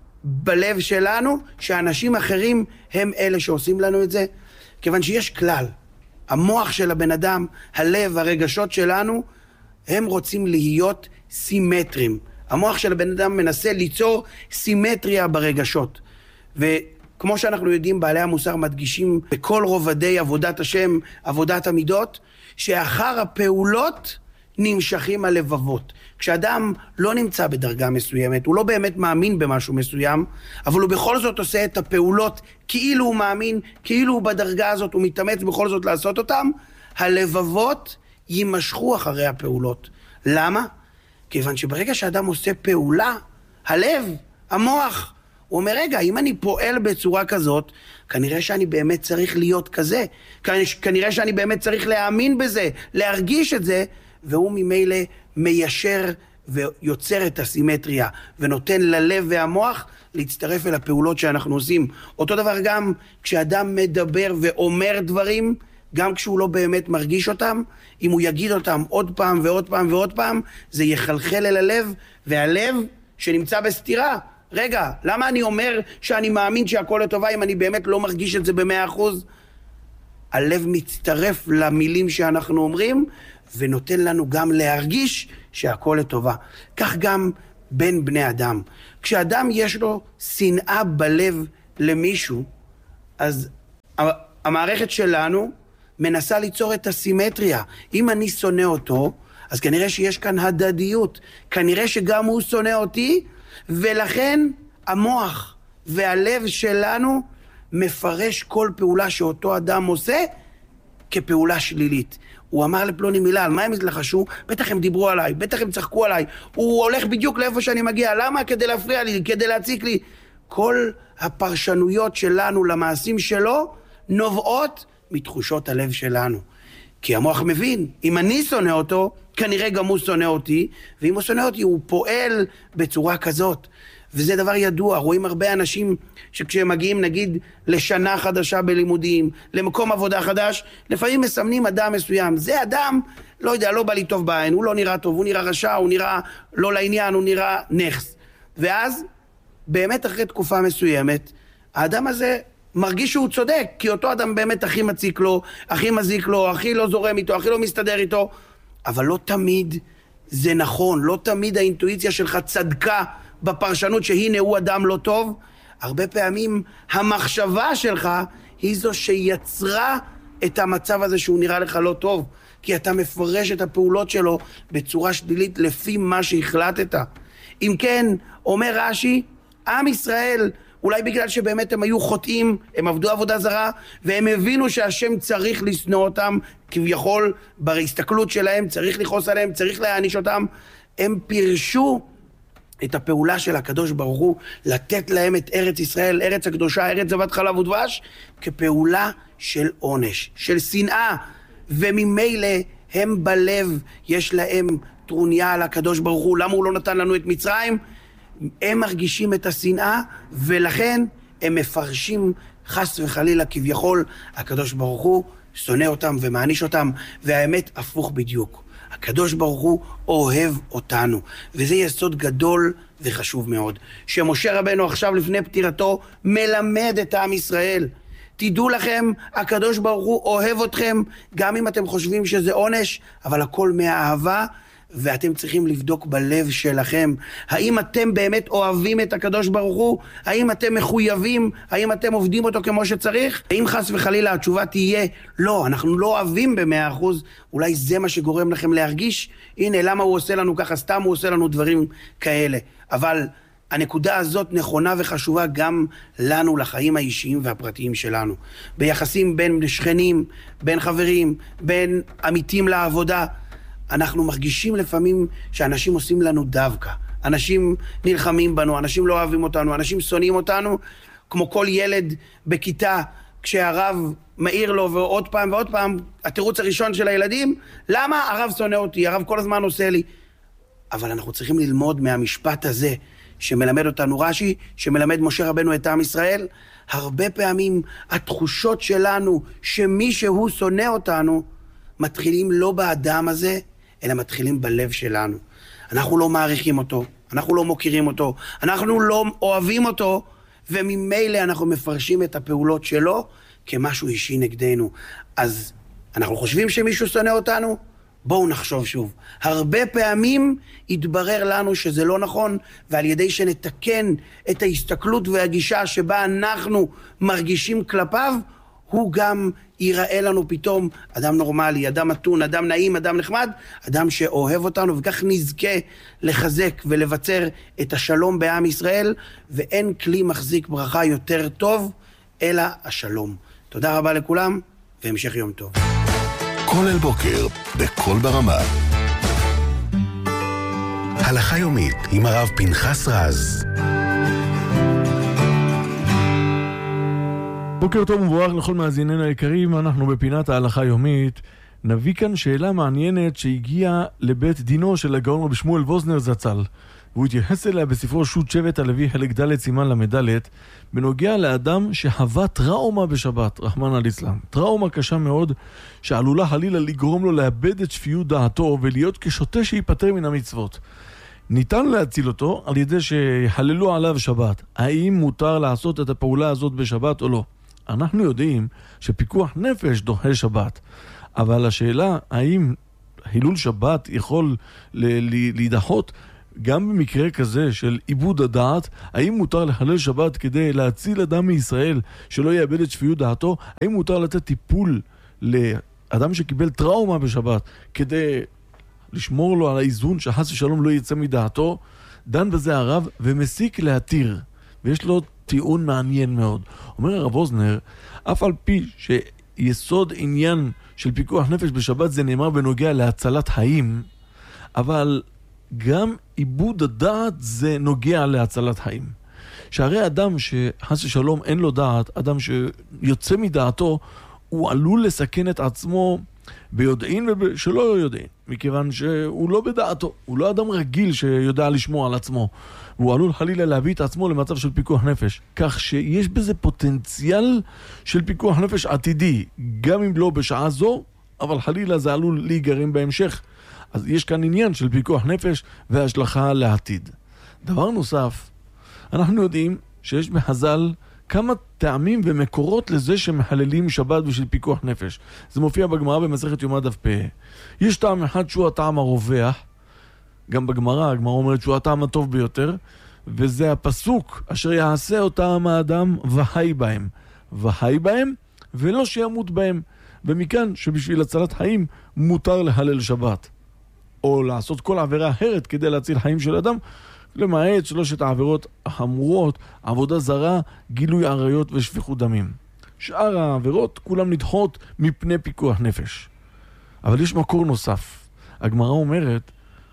בלב שלנו, שאנשים אחרים הם אלה שעושים לנו את זה? כיוון שיש כלל. המוח של הבן אדם, הלב, הרגשות שלנו, הם רוצים להיות סימטרים. המוח של הבן אדם מנסה ליצור סימטריה ברגשות. וכמו שאנחנו יודעים, בעלי המוסר מדגישים בכל רובדי עבודת השם, עבודת המידות, שאחר הפעולות נמשכים הלבבות. כשאדם לא נמצא בדרגה מסוימת, הוא לא באמת מאמין במשהו מסוים, אבל הוא בכל זאת עושה את הפעולות כאילו הוא מאמין, כאילו הוא בדרגה הזאת, הוא מתאמץ בכל זאת לעשות אותם, הלבבות יימשכו אחרי הפעולות. למה? כיוון שברגע שאדם עושה פעולה, הלב, המוח, הוא אומר, רגע, אם אני פועל בצורה כזאת, כנראה שאני באמת צריך להיות כזה. כנראה שאני באמת צריך להאמין בזה, להרגיש את זה, והוא ממילא מיישר ויוצר את הסימטריה, ונותן ללב והמוח להצטרף אל הפעולות שאנחנו עושים. אותו דבר גם כשאדם מדבר ואומר דברים, גם כשהוא לא באמת מרגיש אותם, אם הוא יגיד אותם עוד פעם ועוד פעם ועוד פעם, זה יחלחל אל הלב, והלב שנמצא בסתירה. רגע, למה אני אומר שאני מאמין שהכל לטובה אם אני באמת לא מרגיש את זה במאה אחוז? הלב מצטרף למילים שאנחנו אומרים, ונותן לנו גם להרגיש שהכל לטובה. כך גם בין בני אדם. כשאדם יש לו שנאה בלב למישהו, אז המערכת שלנו מנסה ליצור את הסימטריה. אם אני שונא אותו, אז כנראה שיש כאן הדדיות. כנראה שגם הוא שונא אותי, ולכן המוח והלב שלנו מפרש כל פעולה שאותו אדם עושה כפעולה שלילית. הוא אמר לפלוני מילה, על מה הם התלחשו? בטח הם דיברו עליי, בטח הם צחקו עליי. הוא הולך בדיוק לאיפה שאני מגיע. למה? כדי להפריע לי, כדי להציק לי. כל הפרשנויות שלנו למעשים שלו נובעות מתחושות הלב שלנו. כי המוח מבין, אם אני שונא אותו, כנראה גם הוא שונא אותי, ואם הוא שונא אותי, הוא פועל בצורה כזאת. וזה דבר ידוע, רואים הרבה אנשים שכשהם מגיעים נגיד לשנה חדשה בלימודים, למקום עבודה חדש, לפעמים מסמנים אדם מסוים. זה אדם, לא יודע, לא בא לי טוב בעין, הוא לא נראה טוב, הוא נראה רשע, הוא נראה לא לעניין, הוא נראה נכס. ואז, באמת אחרי תקופה מסוימת, האדם הזה מרגיש שהוא צודק, כי אותו אדם באמת הכי מציק לו, הכי מזיק לו, הכי לא זורם איתו, הכי לא מסתדר איתו, אבל לא תמיד זה נכון, לא תמיד האינטואיציה שלך צדקה בפרשנות שהנה הוא אדם לא טוב. הרבה פעמים המחשבה שלך היא זו שיצרה את המצב הזה שהוא נראה לך לא טוב, כי אתה מפרש את הפעולות שלו בצורה שלילית לפי מה שהחלטת. אם כן, אומר רש"י, עם ישראל, אולי בגלל שבאמת הם היו חוטאים, הם עבדו עבודה זרה, והם הבינו שהשם צריך לשנוא אותם, כביכול בהסתכלות שלהם, צריך לכעוס עליהם, צריך להעניש אותם, הם פירשו את הפעולה של הקדוש ברוך הוא, לתת להם את ארץ ישראל, ארץ הקדושה, ארץ זבת חלב ודבש, כפעולה של עונש, של שנאה, וממילא הם בלב, יש להם טרוניה על הקדוש ברוך הוא, למה הוא לא נתן לנו את מצרים? הם מרגישים את השנאה, ולכן הם מפרשים חס וחלילה כביכול, הקדוש ברוך הוא שונא אותם ומעניש אותם, והאמת הפוך בדיוק. הקדוש ברוך הוא אוהב אותנו, וזה יסוד גדול וחשוב מאוד, שמשה רבנו עכשיו לפני פטירתו מלמד את עם ישראל. תדעו לכם, הקדוש ברוך הוא אוהב אתכם, גם אם אתם חושבים שזה עונש, אבל הכל מהאהבה, ואתם צריכים לבדוק בלב שלכם, האם אתם באמת אוהבים את הקדוש ברוך הוא? האם אתם מחויבים? האם אתם עובדים אותו כמו שצריך? האם חס וחלילה התשובה תהיה, לא, אנחנו לא אוהבים במאה אחוז, אולי זה מה שגורם לכם להרגיש, הנה למה הוא עושה לנו ככה, סתם הוא עושה לנו דברים כאלה. אבל הנקודה הזאת נכונה וחשובה גם לנו, לחיים האישיים והפרטיים שלנו. ביחסים בין שכנים, בין חברים, בין עמיתים לעבודה, אנחנו מרגישים לפעמים שאנשים עושים לנו דווקא. אנשים נלחמים בנו, אנשים לא אוהבים אותנו, אנשים שונאים אותנו, כמו כל ילד בכיתה, כשהרב מעיר לו ועוד פעם ועוד פעם, התירוץ הראשון של הילדים, למה הרב שונא אותי? הרב כל הזמן עושה לי. אבל אנחנו צריכים ללמוד מהמשפט הזה, שמלמד אותנו רש"י, שמלמד משה רבנו את עם ישראל. הרבה פעמים התחושות שלנו שמישהו שונא אותנו, מתחילים לא באדם הזה, אלא מתחילים בלב שלנו. אנחנו לא מעריכים אותו, אנחנו לא מוכירים אותו, אנחנו לא אוהבים אותו, וממילא אנחנו מפרשים את הפעולות שלו כמשהו אישי נגדנו. אז אנחנו חושבים שמישהו שונא אותנו? בואו נחשוב שוב. הרבה פעמים יתברר לנו שזה לא נכון, ועל ידי שנתקן את ההסתכלות והגישה שבה אנחנו מרגישים כלפיו, הוא גם ייראה לנו פתאום אדם נורמלי, אדם מתון, אדם נעים, אדם נחמד, אדם שאוהב אותנו, וכך נזכה לחזק ולבצר את השלום בעם ישראל, ואין כלי מחזיק ברכה יותר טוב, אלא השלום. תודה רבה לכולם, והמשך יום טוב. כל אל בוקר, בכל ברמה. הלכה יומית עם הרב פנחס רז. בוקר טוב ומבורך לכל מאזיננו היקרים, אנחנו בפינת ההלכה יומית. נביא כאן שאלה מעניינת שהגיעה לבית דינו של הגאון רבי שמואל ווזנר זצ"ל, והוא התייחס אליה בספרו שו"ת שבט הלוי חלק ד' סימן למד, בנוגע לאדם שחווה טראומה בשבת, רחמנא ליצלן. טראומה קשה מאוד שעלולה חלילה לגרום לו לאבד את שפיות דעתו ולהיות כשוטה שיפטר מן המצוות. ניתן להציל אותו על ידי שיחללו עליו שבת. האם מותר לעשות את הפעולה הזאת בשבת או לא? אנחנו יודעים שפיקוח נפש דוחה שבת, אבל השאלה האם חילול שבת יכול להידחות גם במקרה כזה של איבוד הדעת, האם מותר לחלל שבת כדי להציל אדם מישראל שלא יאבד את שפיות דעתו? האם מותר לתת טיפול לאדם שקיבל טראומה בשבת כדי לשמור לו על האיזון שחס ושלום לא יצא מדעתו? דן בזה הרב ומסיק להתיר, ויש לו טיעון מעניין מאוד. אומר הרב ווזנר, אף על פי שיסוד עניין של פיקוח נפש בשבת זה נאמר בנוגע להצלת חיים, אבל גם איבוד הדעת זה נוגע להצלת חיים. שהרי אדם שחס ושלום אין לו דעת, אדם שיוצא מדעתו, הוא עלול לסכן את עצמו ביודעין ושלא יודעין, מכיוון שהוא לא בדעתו, הוא לא אדם רגיל שיודע לשמוע על עצמו, הוא עלול חלילה להביא את עצמו למצב של פיקוח נפש, כך שיש בזה פוטנציאל של פיקוח נפש עתידי, גם אם לא בשעה זו, אבל חלילה זה עלול להיגרם בהמשך. אז יש כאן עניין של פיקוח נפש והשלכה לעתיד. דבר נוסף, אנחנו יודעים שיש בחז"ל כמה טעמים ומקורות לזה שמחללים שבת בשביל פיקוח נפש. זה מופיע בגמרא במסכת יומא דף פ. יש טעם אחד שהוא הטעם הרווח, גם בגמרא, הגמרא אומרת שהוא הטעם הטוב ביותר, וזה הפסוק אשר יעשה אותם האדם וחי בהם. וחי בהם ולא שימות בהם. ומכאן שבשביל הצלת חיים מותר להלל שבת. או לעשות כל עבירה אחרת כדי להציל חיים של אדם, למעט שלושת העבירות החמורות, עבודה זרה, גילוי עריות ושפיכות דמים. שאר העבירות כולם נדחות מפני פיקוח נפש. אבל יש מקור נוסף. הגמרא אומרת,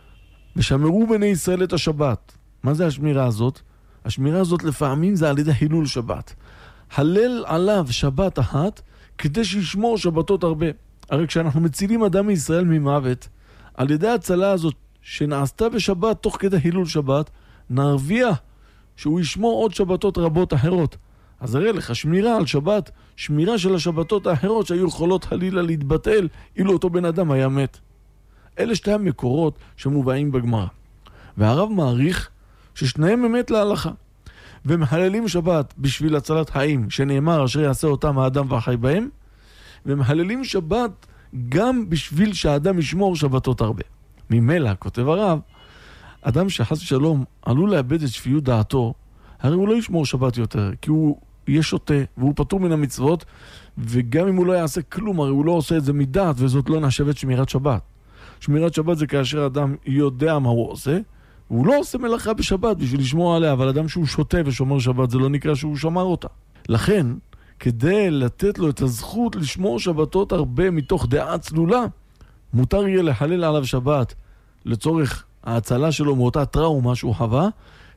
ושמרו בני ישראל את השבת. מה זה השמירה הזאת? השמירה הזאת לפעמים זה על ידי חילול שבת. הלל עליו שבת אחת כדי שישמור שבתות הרבה. הרי כשאנחנו מצילים אדם מישראל ממוות, על ידי הצלה הזאת שנעשתה בשבת תוך כדי חילול שבת, נרוויח שהוא ישמור עוד שבתות רבות אחרות. אז הרי לך שמירה על שבת, שמירה של השבתות האחרות שהיו יכולות חלילה להתבטל אילו אותו בן אדם היה מת. אלה שתי המקורות שמובאים בגמרא. והרב מעריך ששניהם אמת להלכה. ומחללים שבת בשביל הצלת חיים, שנאמר אשר יעשה אותם האדם והחי בהם, ומחללים שבת גם בשביל שהאדם ישמור שבתות הרבה. ממילא, כותב הרב, אדם שחס ושלום עלול לאבד את שפיות דעתו, הרי הוא לא ישמור שבת יותר, כי הוא יהיה שוטה, והוא פטור מן המצוות, וגם אם הוא לא יעשה כלום, הרי הוא לא עושה את זה מדעת, וזאת לא נחשבת שמירת שבת. שמירת שבת זה כאשר אדם יודע מה הוא עושה, והוא לא עושה מלאכה בשבת בשביל לשמור עליה, אבל אדם שהוא שוטה ושומר שבת, זה לא נקרא שהוא שמר אותה. לכן, כדי לתת לו את הזכות לשמור שבתות הרבה מתוך דעה צלולה, מותר יהיה לחלל עליו שבת לצורך ההצלה שלו מאותה טראומה שהוא חווה,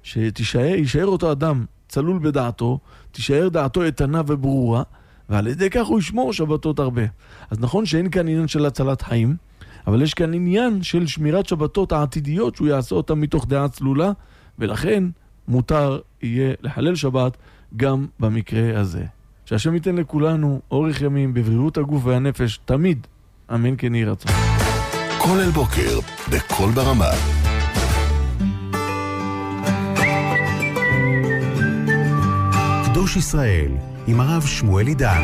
שישאר אותו אדם צלול בדעתו, תישאר דעתו איתנה וברורה, ועל ידי כך הוא ישמור שבתות הרבה. אז נכון שאין כאן עניין של הצלת חיים, אבל יש כאן עניין של שמירת שבתות העתידיות שהוא יעשה אותם מתוך דעה צלולה, ולכן מותר יהיה לחלל שבת גם במקרה הזה. שהשם ייתן לכולנו אורך ימים בבריאות הגוף והנפש תמיד. אמן כן יהי רצון. כל אל בוקר, בכל ברמה. קדוש ישראל, עם הרב שמואל עידן.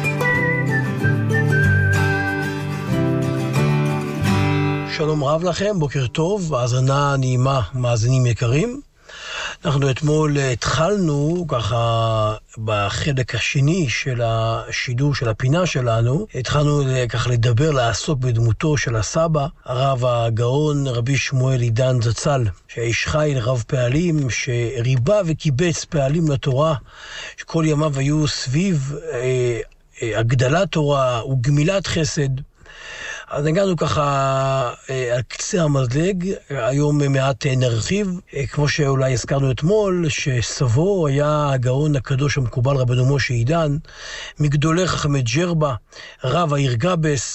שלום רב לכם, בוקר טוב, האזנה נעימה, מאזינים יקרים. אנחנו אתמול התחלנו ככה בחלק השני של השידור של הפינה שלנו, התחלנו ככה לדבר, לעסוק בדמותו של הסבא, הרב הגאון רבי שמואל עידן זצ"ל, שהאיש חיל רב פעלים, שריבה וקיבץ פעלים לתורה, שכל ימיו היו סביב אה, אה, הגדלת תורה וגמילת חסד, אז הגענו ככה על קצה המזלג, היום מעט נרחיב, כמו שאולי הזכרנו אתמול, שסבו היה הגאון הקדוש המקובל רבנו משה עידן, מגדולי חכמי ג'רבה, רב העיר גבס,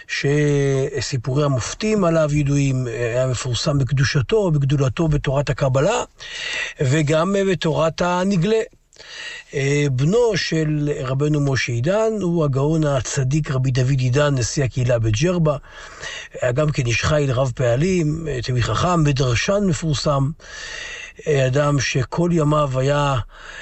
שסיפורי המופתים עליו ידועים, היה מפורסם בקדושתו, בגדולתו בתורת הקבלה, וגם בתורת הנגלה. בנו של רבנו משה עידן הוא הגאון הצדיק רבי דוד עידן, נשיא הקהילה בג'רבה, היה גם כן איש חיל רב פעלים, תלמיד חכם, מדרשן מפורסם, אדם שכל ימיו היה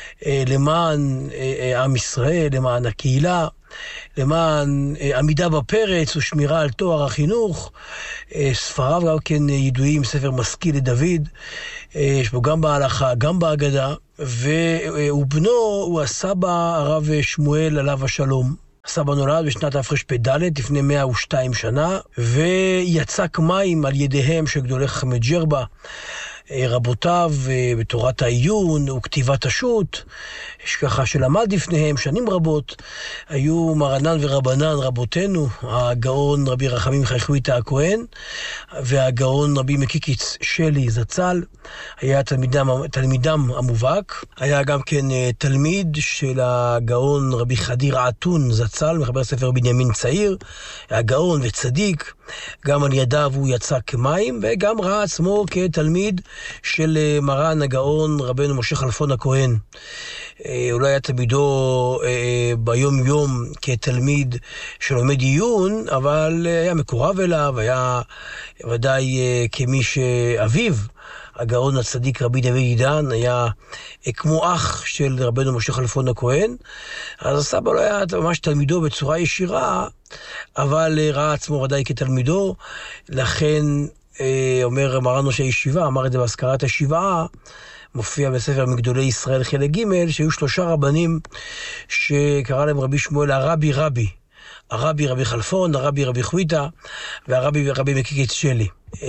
למען עם ישראל, למען הקהילה, למען עמידה בפרץ ושמירה על תואר החינוך. ספריו גם כן ידועים, ספר משכיל לדוד, יש בו גם בהלכה, גם בהגדה, ובנו הוא הסבא הרב שמואל עליו השלום. הסבא נולד בשנת תרפ"ד לפני מאה ושתיים שנה, ויצק מים על ידיהם של גדולי חכמי ג'רבה, רבותיו בתורת העיון וכתיבת השו"ת, ככה שלמד לפניהם שנים רבות, היו מרנן ורבנן רבותינו, הגאון רבי רחמים חייכוויתא הכהן, והגאון רבי מקיקיץ שלי זצ"ל, היה תלמידם, תלמידם המובהק, היה גם כן תלמיד של הגאון רבי חדיר עטון זצ"ל, מחבר ספר בנימין צעיר, היה גאון וצדיק, גם על ידיו הוא יצא כמים, וגם ראה עצמו כתלמיד של מרן הגאון רבנו משה כלפון הכהן. אולי היה תלמידו ביום יום כתלמיד שלומד עיון, אבל היה מקורב אליו, היה ודאי כמי שאביו, הגאון הצדיק רבי דוד עידן, היה כמו אח של רבנו משה כלפון הכהן. אז הסבא לא היה ממש תלמידו בצורה ישירה, אבל ראה עצמו ודאי כתלמידו, לכן אומר מרן ראש הישיבה, אמר את זה בהזכרת השבעה, מופיע בספר מגדולי ישראל חלק ג' שהיו שלושה רבנים שקרא להם רבי שמואל הרבי רבי, הרבי רבי כלפון, הרבי רבי חוויתא והרבי רבי מקיקיץ שלי.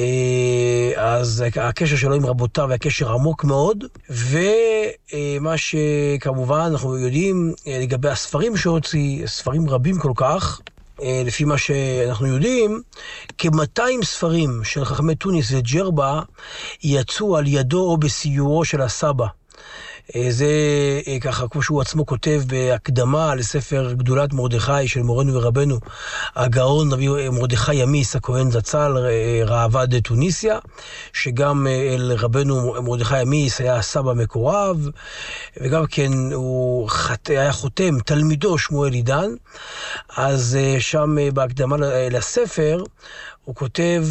אז הקשר שלו עם רבותיו היה קשר עמוק מאוד, ומה שכמובן אנחנו יודעים לגבי הספרים שהוציא, ספרים רבים כל כך, לפי מה שאנחנו יודעים, כ-מאתיים ספרים של חכמי תוניס וג'רבה יצאו על ידו או בסיורו של הסבא. זה ככה, כמו שהוא עצמו כותב בהקדמה לספר גדולת מרדכי של מורנו ורבנו, הגאון רבי מרדכי ימיס הכהן זצ"ל, ראב"ד תוניסיה, שגם אל רבנו מרדכי ימיס היה הסבא מקורב, וגם כן הוא היה חותם תלמידו שמואל עידן. אז שם בהקדמה לספר הוא כותב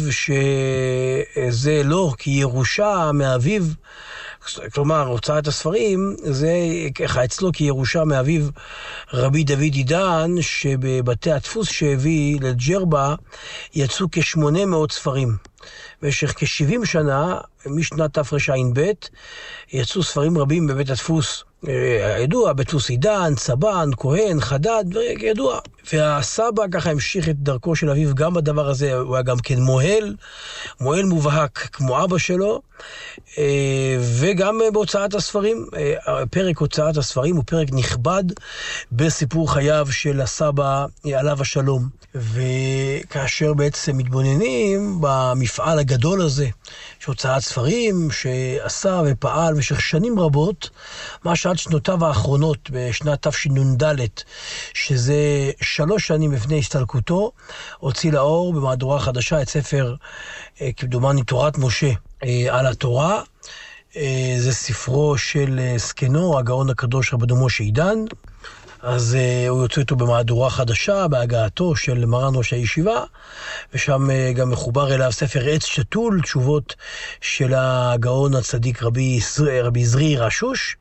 שזה לא כי ירושה מאביו, כלומר, הוצאת הספרים, זה ככה אצלו כירושה מאביו רבי דוד עידן, שבבתי הדפוס שהביא לג'רבה יצאו כ-שמונה מאות ספרים. במשך כ-שבעים שנה, משנת תרע"ב, יצאו ספרים רבים בבית הדפוס. ידוע, בית דפוס עידן, צבן, כהן, חדד, ידוע. והסבא ככה המשיך את דרכו של אביו גם בדבר הזה, הוא היה גם כן מוהל, מוהל מובהק כמו אבא שלו, וגם בהוצאת הספרים. פרק הוצאת הספרים הוא פרק נכבד בסיפור חייו של הסבא עליו השלום. וכאשר בעצם מתבוננים במפעל הגדול הזה, שהוצאת ספרים שעשה ופעל במשך שנים רבות, מה שעד שנותיו האחרונות בשנת תשנ"ד, שזה שלוש שנים לפני הסתלקותו, הוציא לאור במהדורה חדשה את ספר, כמדומני, תורת משה על התורה. זה ספרו של זקנו, הגאון הקדוש רבנו משה עידן. אז uh, הוא יוצא איתו במהדורה חדשה, בהגעתו של מרן ראש הישיבה, ושם uh, גם מחובר אליו ספר עץ שתול, תשובות של הגאון הצדיק רבי, רבי זרי רשוש.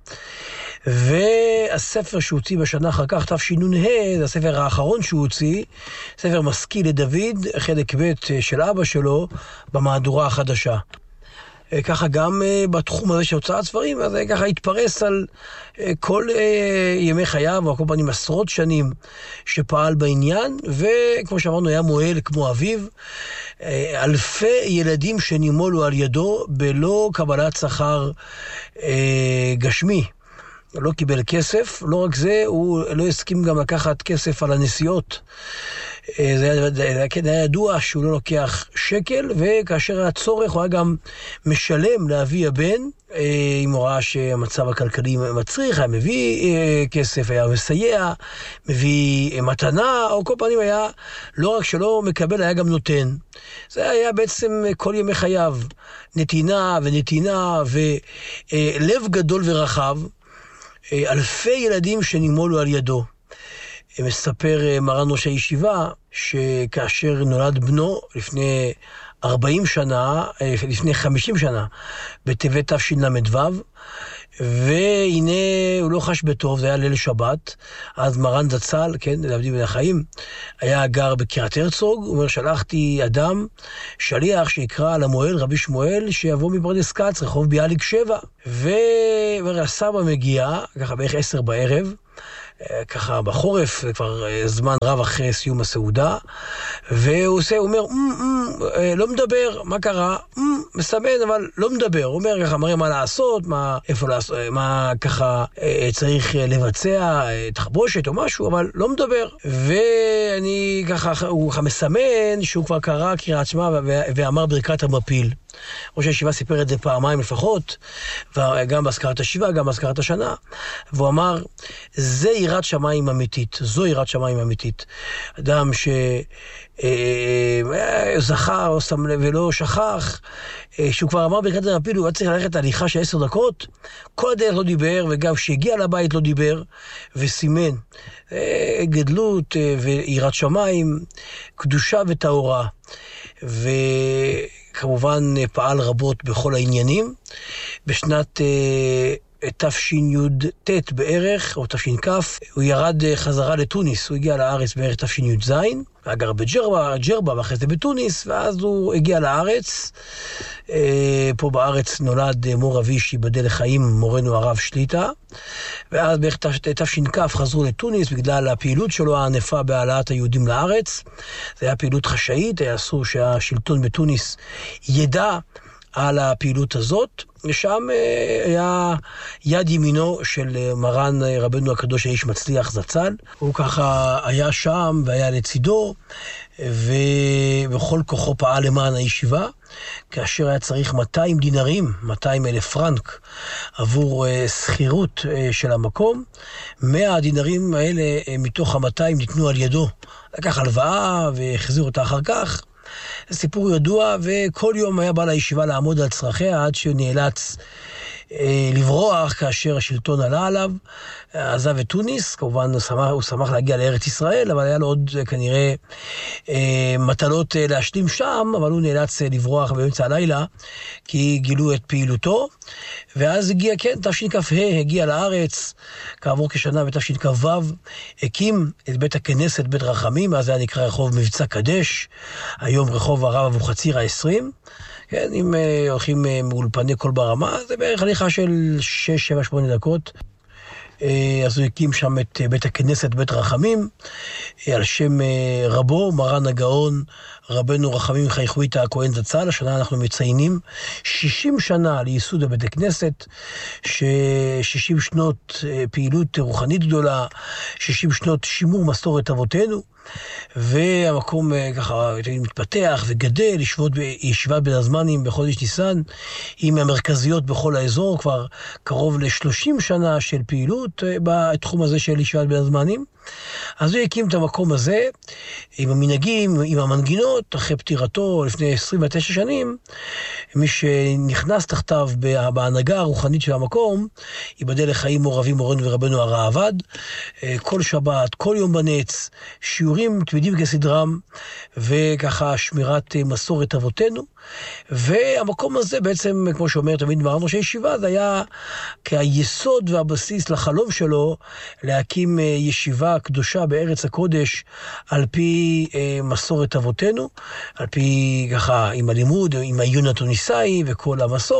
והספר שהוציא בשנה אחר כך, תשנ"ה, זה הספר האחרון שהוא הוציא, ספר משכיל לדוד, חלק ב' של אבא שלו, במהדורה החדשה. ככה גם בתחום הזה של הוצאת ספרים, אז ככה התפרס על כל ימי חייו, או כל פעמים עשרות שנים שפעל בעניין, וכמו שאמרנו, היה מועל כמו אביו, אלפי ילדים שנימולו על ידו בלא קבלת שכר גשמי. לא קיבל כסף, לא רק זה, הוא לא הסכים גם לקחת כסף על הנסיעות. זה היה, כן, היה ידוע שהוא לא לוקח שקל, וכאשר היה צורך הוא היה גם משלם לאבי הבן, אם הוא ראה שהמצב הכלכלי מצריך, היה מביא כסף, היה מסייע, מביא מתנה, או כל פעמים היה לא רק שלא מקבל, היה גם נותן. זה היה בעצם כל ימי חייו, נתינה ונתינה ולב גדול ורחב, אלפי ילדים שנימולו על ידו. מספר מרן ראש הישיבה שכאשר נולד בנו לפני ארבעים שנה, לפני חמישים שנה, בטבת תשל"ו, והנה הוא לא חש בטוב, זה היה ליל שבת, אז מרן זצ"ל, כן, לעבדי בן החיים, היה גר בקריית הרצוג, הוא אומר, שלחתי אדם, שליח שיקרא למוהל, רבי שמואל, שיבוא מפרדס כץ, רחוב ביאליק שבע, והסבא מגיע, ככה בערך עשר בערב, ככה בחורף, כבר זמן רב אחרי סיום הסעודה, והוא עושה, הוא אומר, לא מדבר, מה קרה? מסמן, אבל לא מדבר. הוא אומר ככה, מראה מה לעשות, מה, איפה לעשות, מה ככה צריך לבצע, תחבושת או משהו, אבל לא מדבר. ואני ככה, הוא מסמן שהוא כבר קרא קריאת שמע ואמר ברכת המפיל. ראש הישיבה סיפר את זה פעמיים לפחות, וגם בהזכרת השיבה, גם בהזכרת השנה, והוא אמר, זה יראת שמיים אמיתית, זו יראת שמיים אמיתית. אדם שזכר ולא שכח, שהוא כבר אמר ברכת המפיל, הוא היה צריך ללכת הליכה של עשר דקות, כל הדרך לא דיבר, וגם כשהגיע לבית לא דיבר, וסימן. גדלות ויראת שמיים, קדושה וטהרה. ו... כמובן פעל רבות בכל העניינים. בשנת תשי"ט בערך, או תש"כ, הוא ירד חזרה לתוניס, הוא הגיע לארץ בערך תשי"ז, היה גר בג'רבה, ג'רבה, ואחרי זה בתוניס, ואז הוא הגיע לארץ. פה בארץ נולד מור אבי שיבדל לחיים, מורנו הרב שליטה, ואז בערך תש"כ חזרו לתוניס בגלל הפעילות שלו הענפה בהעלאת היהודים לארץ. זה היה פעילות חשאית, היה אסור שהשלטון בתוניס ידע על הפעילות הזאת, ושם היה יד ימינו של מרן רבנו הקדוש האיש מצליח זצ"ל. הוא ככה היה שם והיה לצידו, ובכל כוחו פעל למען הישיבה, כאשר היה צריך מאתיים דינרים, מאתיים אלף פרנק, עבור סחירות של המקום. מאה הדינרים האלה מתוך ה-מאתיים ניתנו על ידו. לקח הלוואה והחזיר אותה אחר כך. סיפור ידוע, וכל יום היה בא לישיבה לעמוד על צרכיה, עד שנאלץ אה, לברוח כאשר השלטון עלה עליו, עזב את תוניס. כמובן הוא שמח, הוא שמח להגיע לארץ ישראל, אבל היה לו עוד כנראה אה, מטלות אה, להשלים שם, אבל הוא נאלץ אה, לברוח באמצע הלילה, כי גילו את פעילותו. ואז הגיע, כן, תשכ"ה, הגיע לארץ, כעבור כשנה בתשכ"ו, הקים את בית הכנסת, בית רחמים, אז היה נקרא רחוב מבצע קדש, היום רחוב הרב אבוחצירא עשרים, כן, אם uh, הולכים uh, מאולפני כל ברמה, זה בערך הליכה של שש, שבע, שמונה דקות. Uh, אז הוא הקים שם את uh, בית הכנסת, בית רחמים, uh, על שם uh, רבו, מרן הגאון, רבנו רחמים חייכוויתא הכהן זצ"ל. השנה אנחנו מציינים שישים שנה לייסוד בית הכנסת, ש-שישים שנות uh, פעילות רוחנית גדולה, שישים שנות שימור מסורת אבותינו, והמקום ככה מתפתח וגדל. ישיבות בישיבת בין הזמנים בחודש ניסן, היא מהמרכזיות בכל האזור, כבר קרוב ל-שלושים שנה של פעילות בתחום הזה של ישיבת בין הזמנים. אז הוא הקים את המקום הזה עם המנהגים, עם המנגינות. אחרי פטירתו לפני עשרים ותשע שנים, מי שנכנס תחתיו בהנהגה הרוחנית של המקום, ייבדל לחיים מור אבי מורנו ורבנו הראב"ד, כל שבת, כל יום בנץ, שיעורים תמידים כסדרם, וככה שמירת מסורת אבותינו. והמקום הזה בעצם, כמו שאומר תמיד מרן ראש הישיבה, זה היה כהיסוד והבסיס לחלום שלו להקים ישיבה קדושה בארץ הקודש על פי מסורת אבותינו, על פי ככה עם הלימוד, עם העיון התוניסאי וכל המסורת.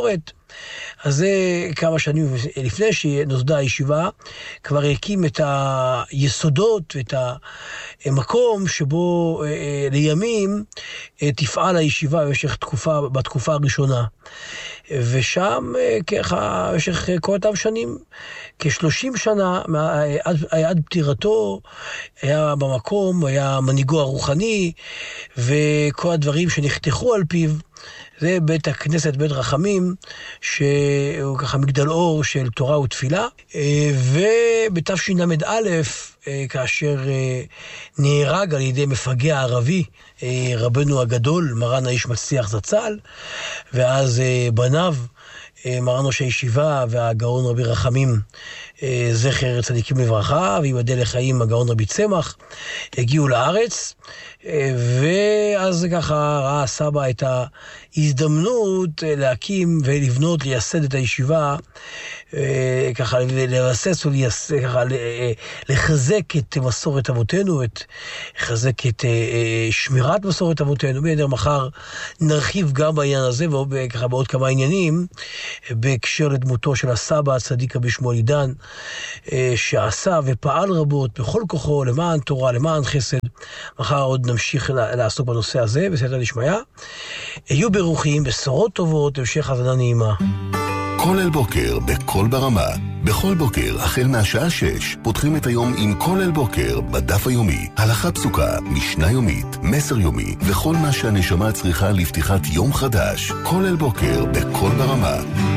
אז זה כמה שנים לפני שנוסדה הישיבה, כבר הקים את היסודות ואת המקום שבו לימים תפעל הישיבה במשך תקופה, בתקופה הראשונה. ושם ככה, במשך כל אותם שנים, כשלושים שנה, עד, עד פטירתו, היה במקום, היה מנהיגו הרוחני, וכל הדברים שנחתכו על פיו, זה בית הכנסת, בית רחמים, שהוא ככה מגדל אור של תורה ותפילה, ובתשל"א, כאשר נהרג על ידי מפגע ערבי, רבנו הגדול, מרן האיש מצליח זצ"ל, ואז בניו, מרן ראש הישיבה והגאון רבי רחמים, זכר צדיקים לברכה, ויבדל לחיים הגאון רבי צמח, הגיעו לארץ, ואז ככה ראה סבא את ההזדמנות להקים ולבנות, לייסד את הישיבה, ככה לבסס וככה לחזק את מסורת אבותינו, את לחזק את שמירת מסורת אבותינו. בידר מחר נרחיב גם בעניין הזה, וככה בעוד כמה עניינים, בהקשר לדמותו של הסבא הצדיק רבי שמואל עידן, שעשה ופעל רבות בכל כוחו למען תורה, למען חסד. מחר עוד נמשיך לעסוק בנושא הזה, בסייעתא דשמיא. יהיו ברוכים, בשורות טובות, המשך האזנה נעימה. כל אל בוקר בכל ברמה. בכל בוקר, החל מהשעה שש, פותחים את היום עם כל אל בוקר בדף היומי. הלכה פסוקה, משנה יומית, מסר יומי, וכל מה שהנשמה צריכה לפתיחת יום חדש. כל אל בוקר בכל ברמה.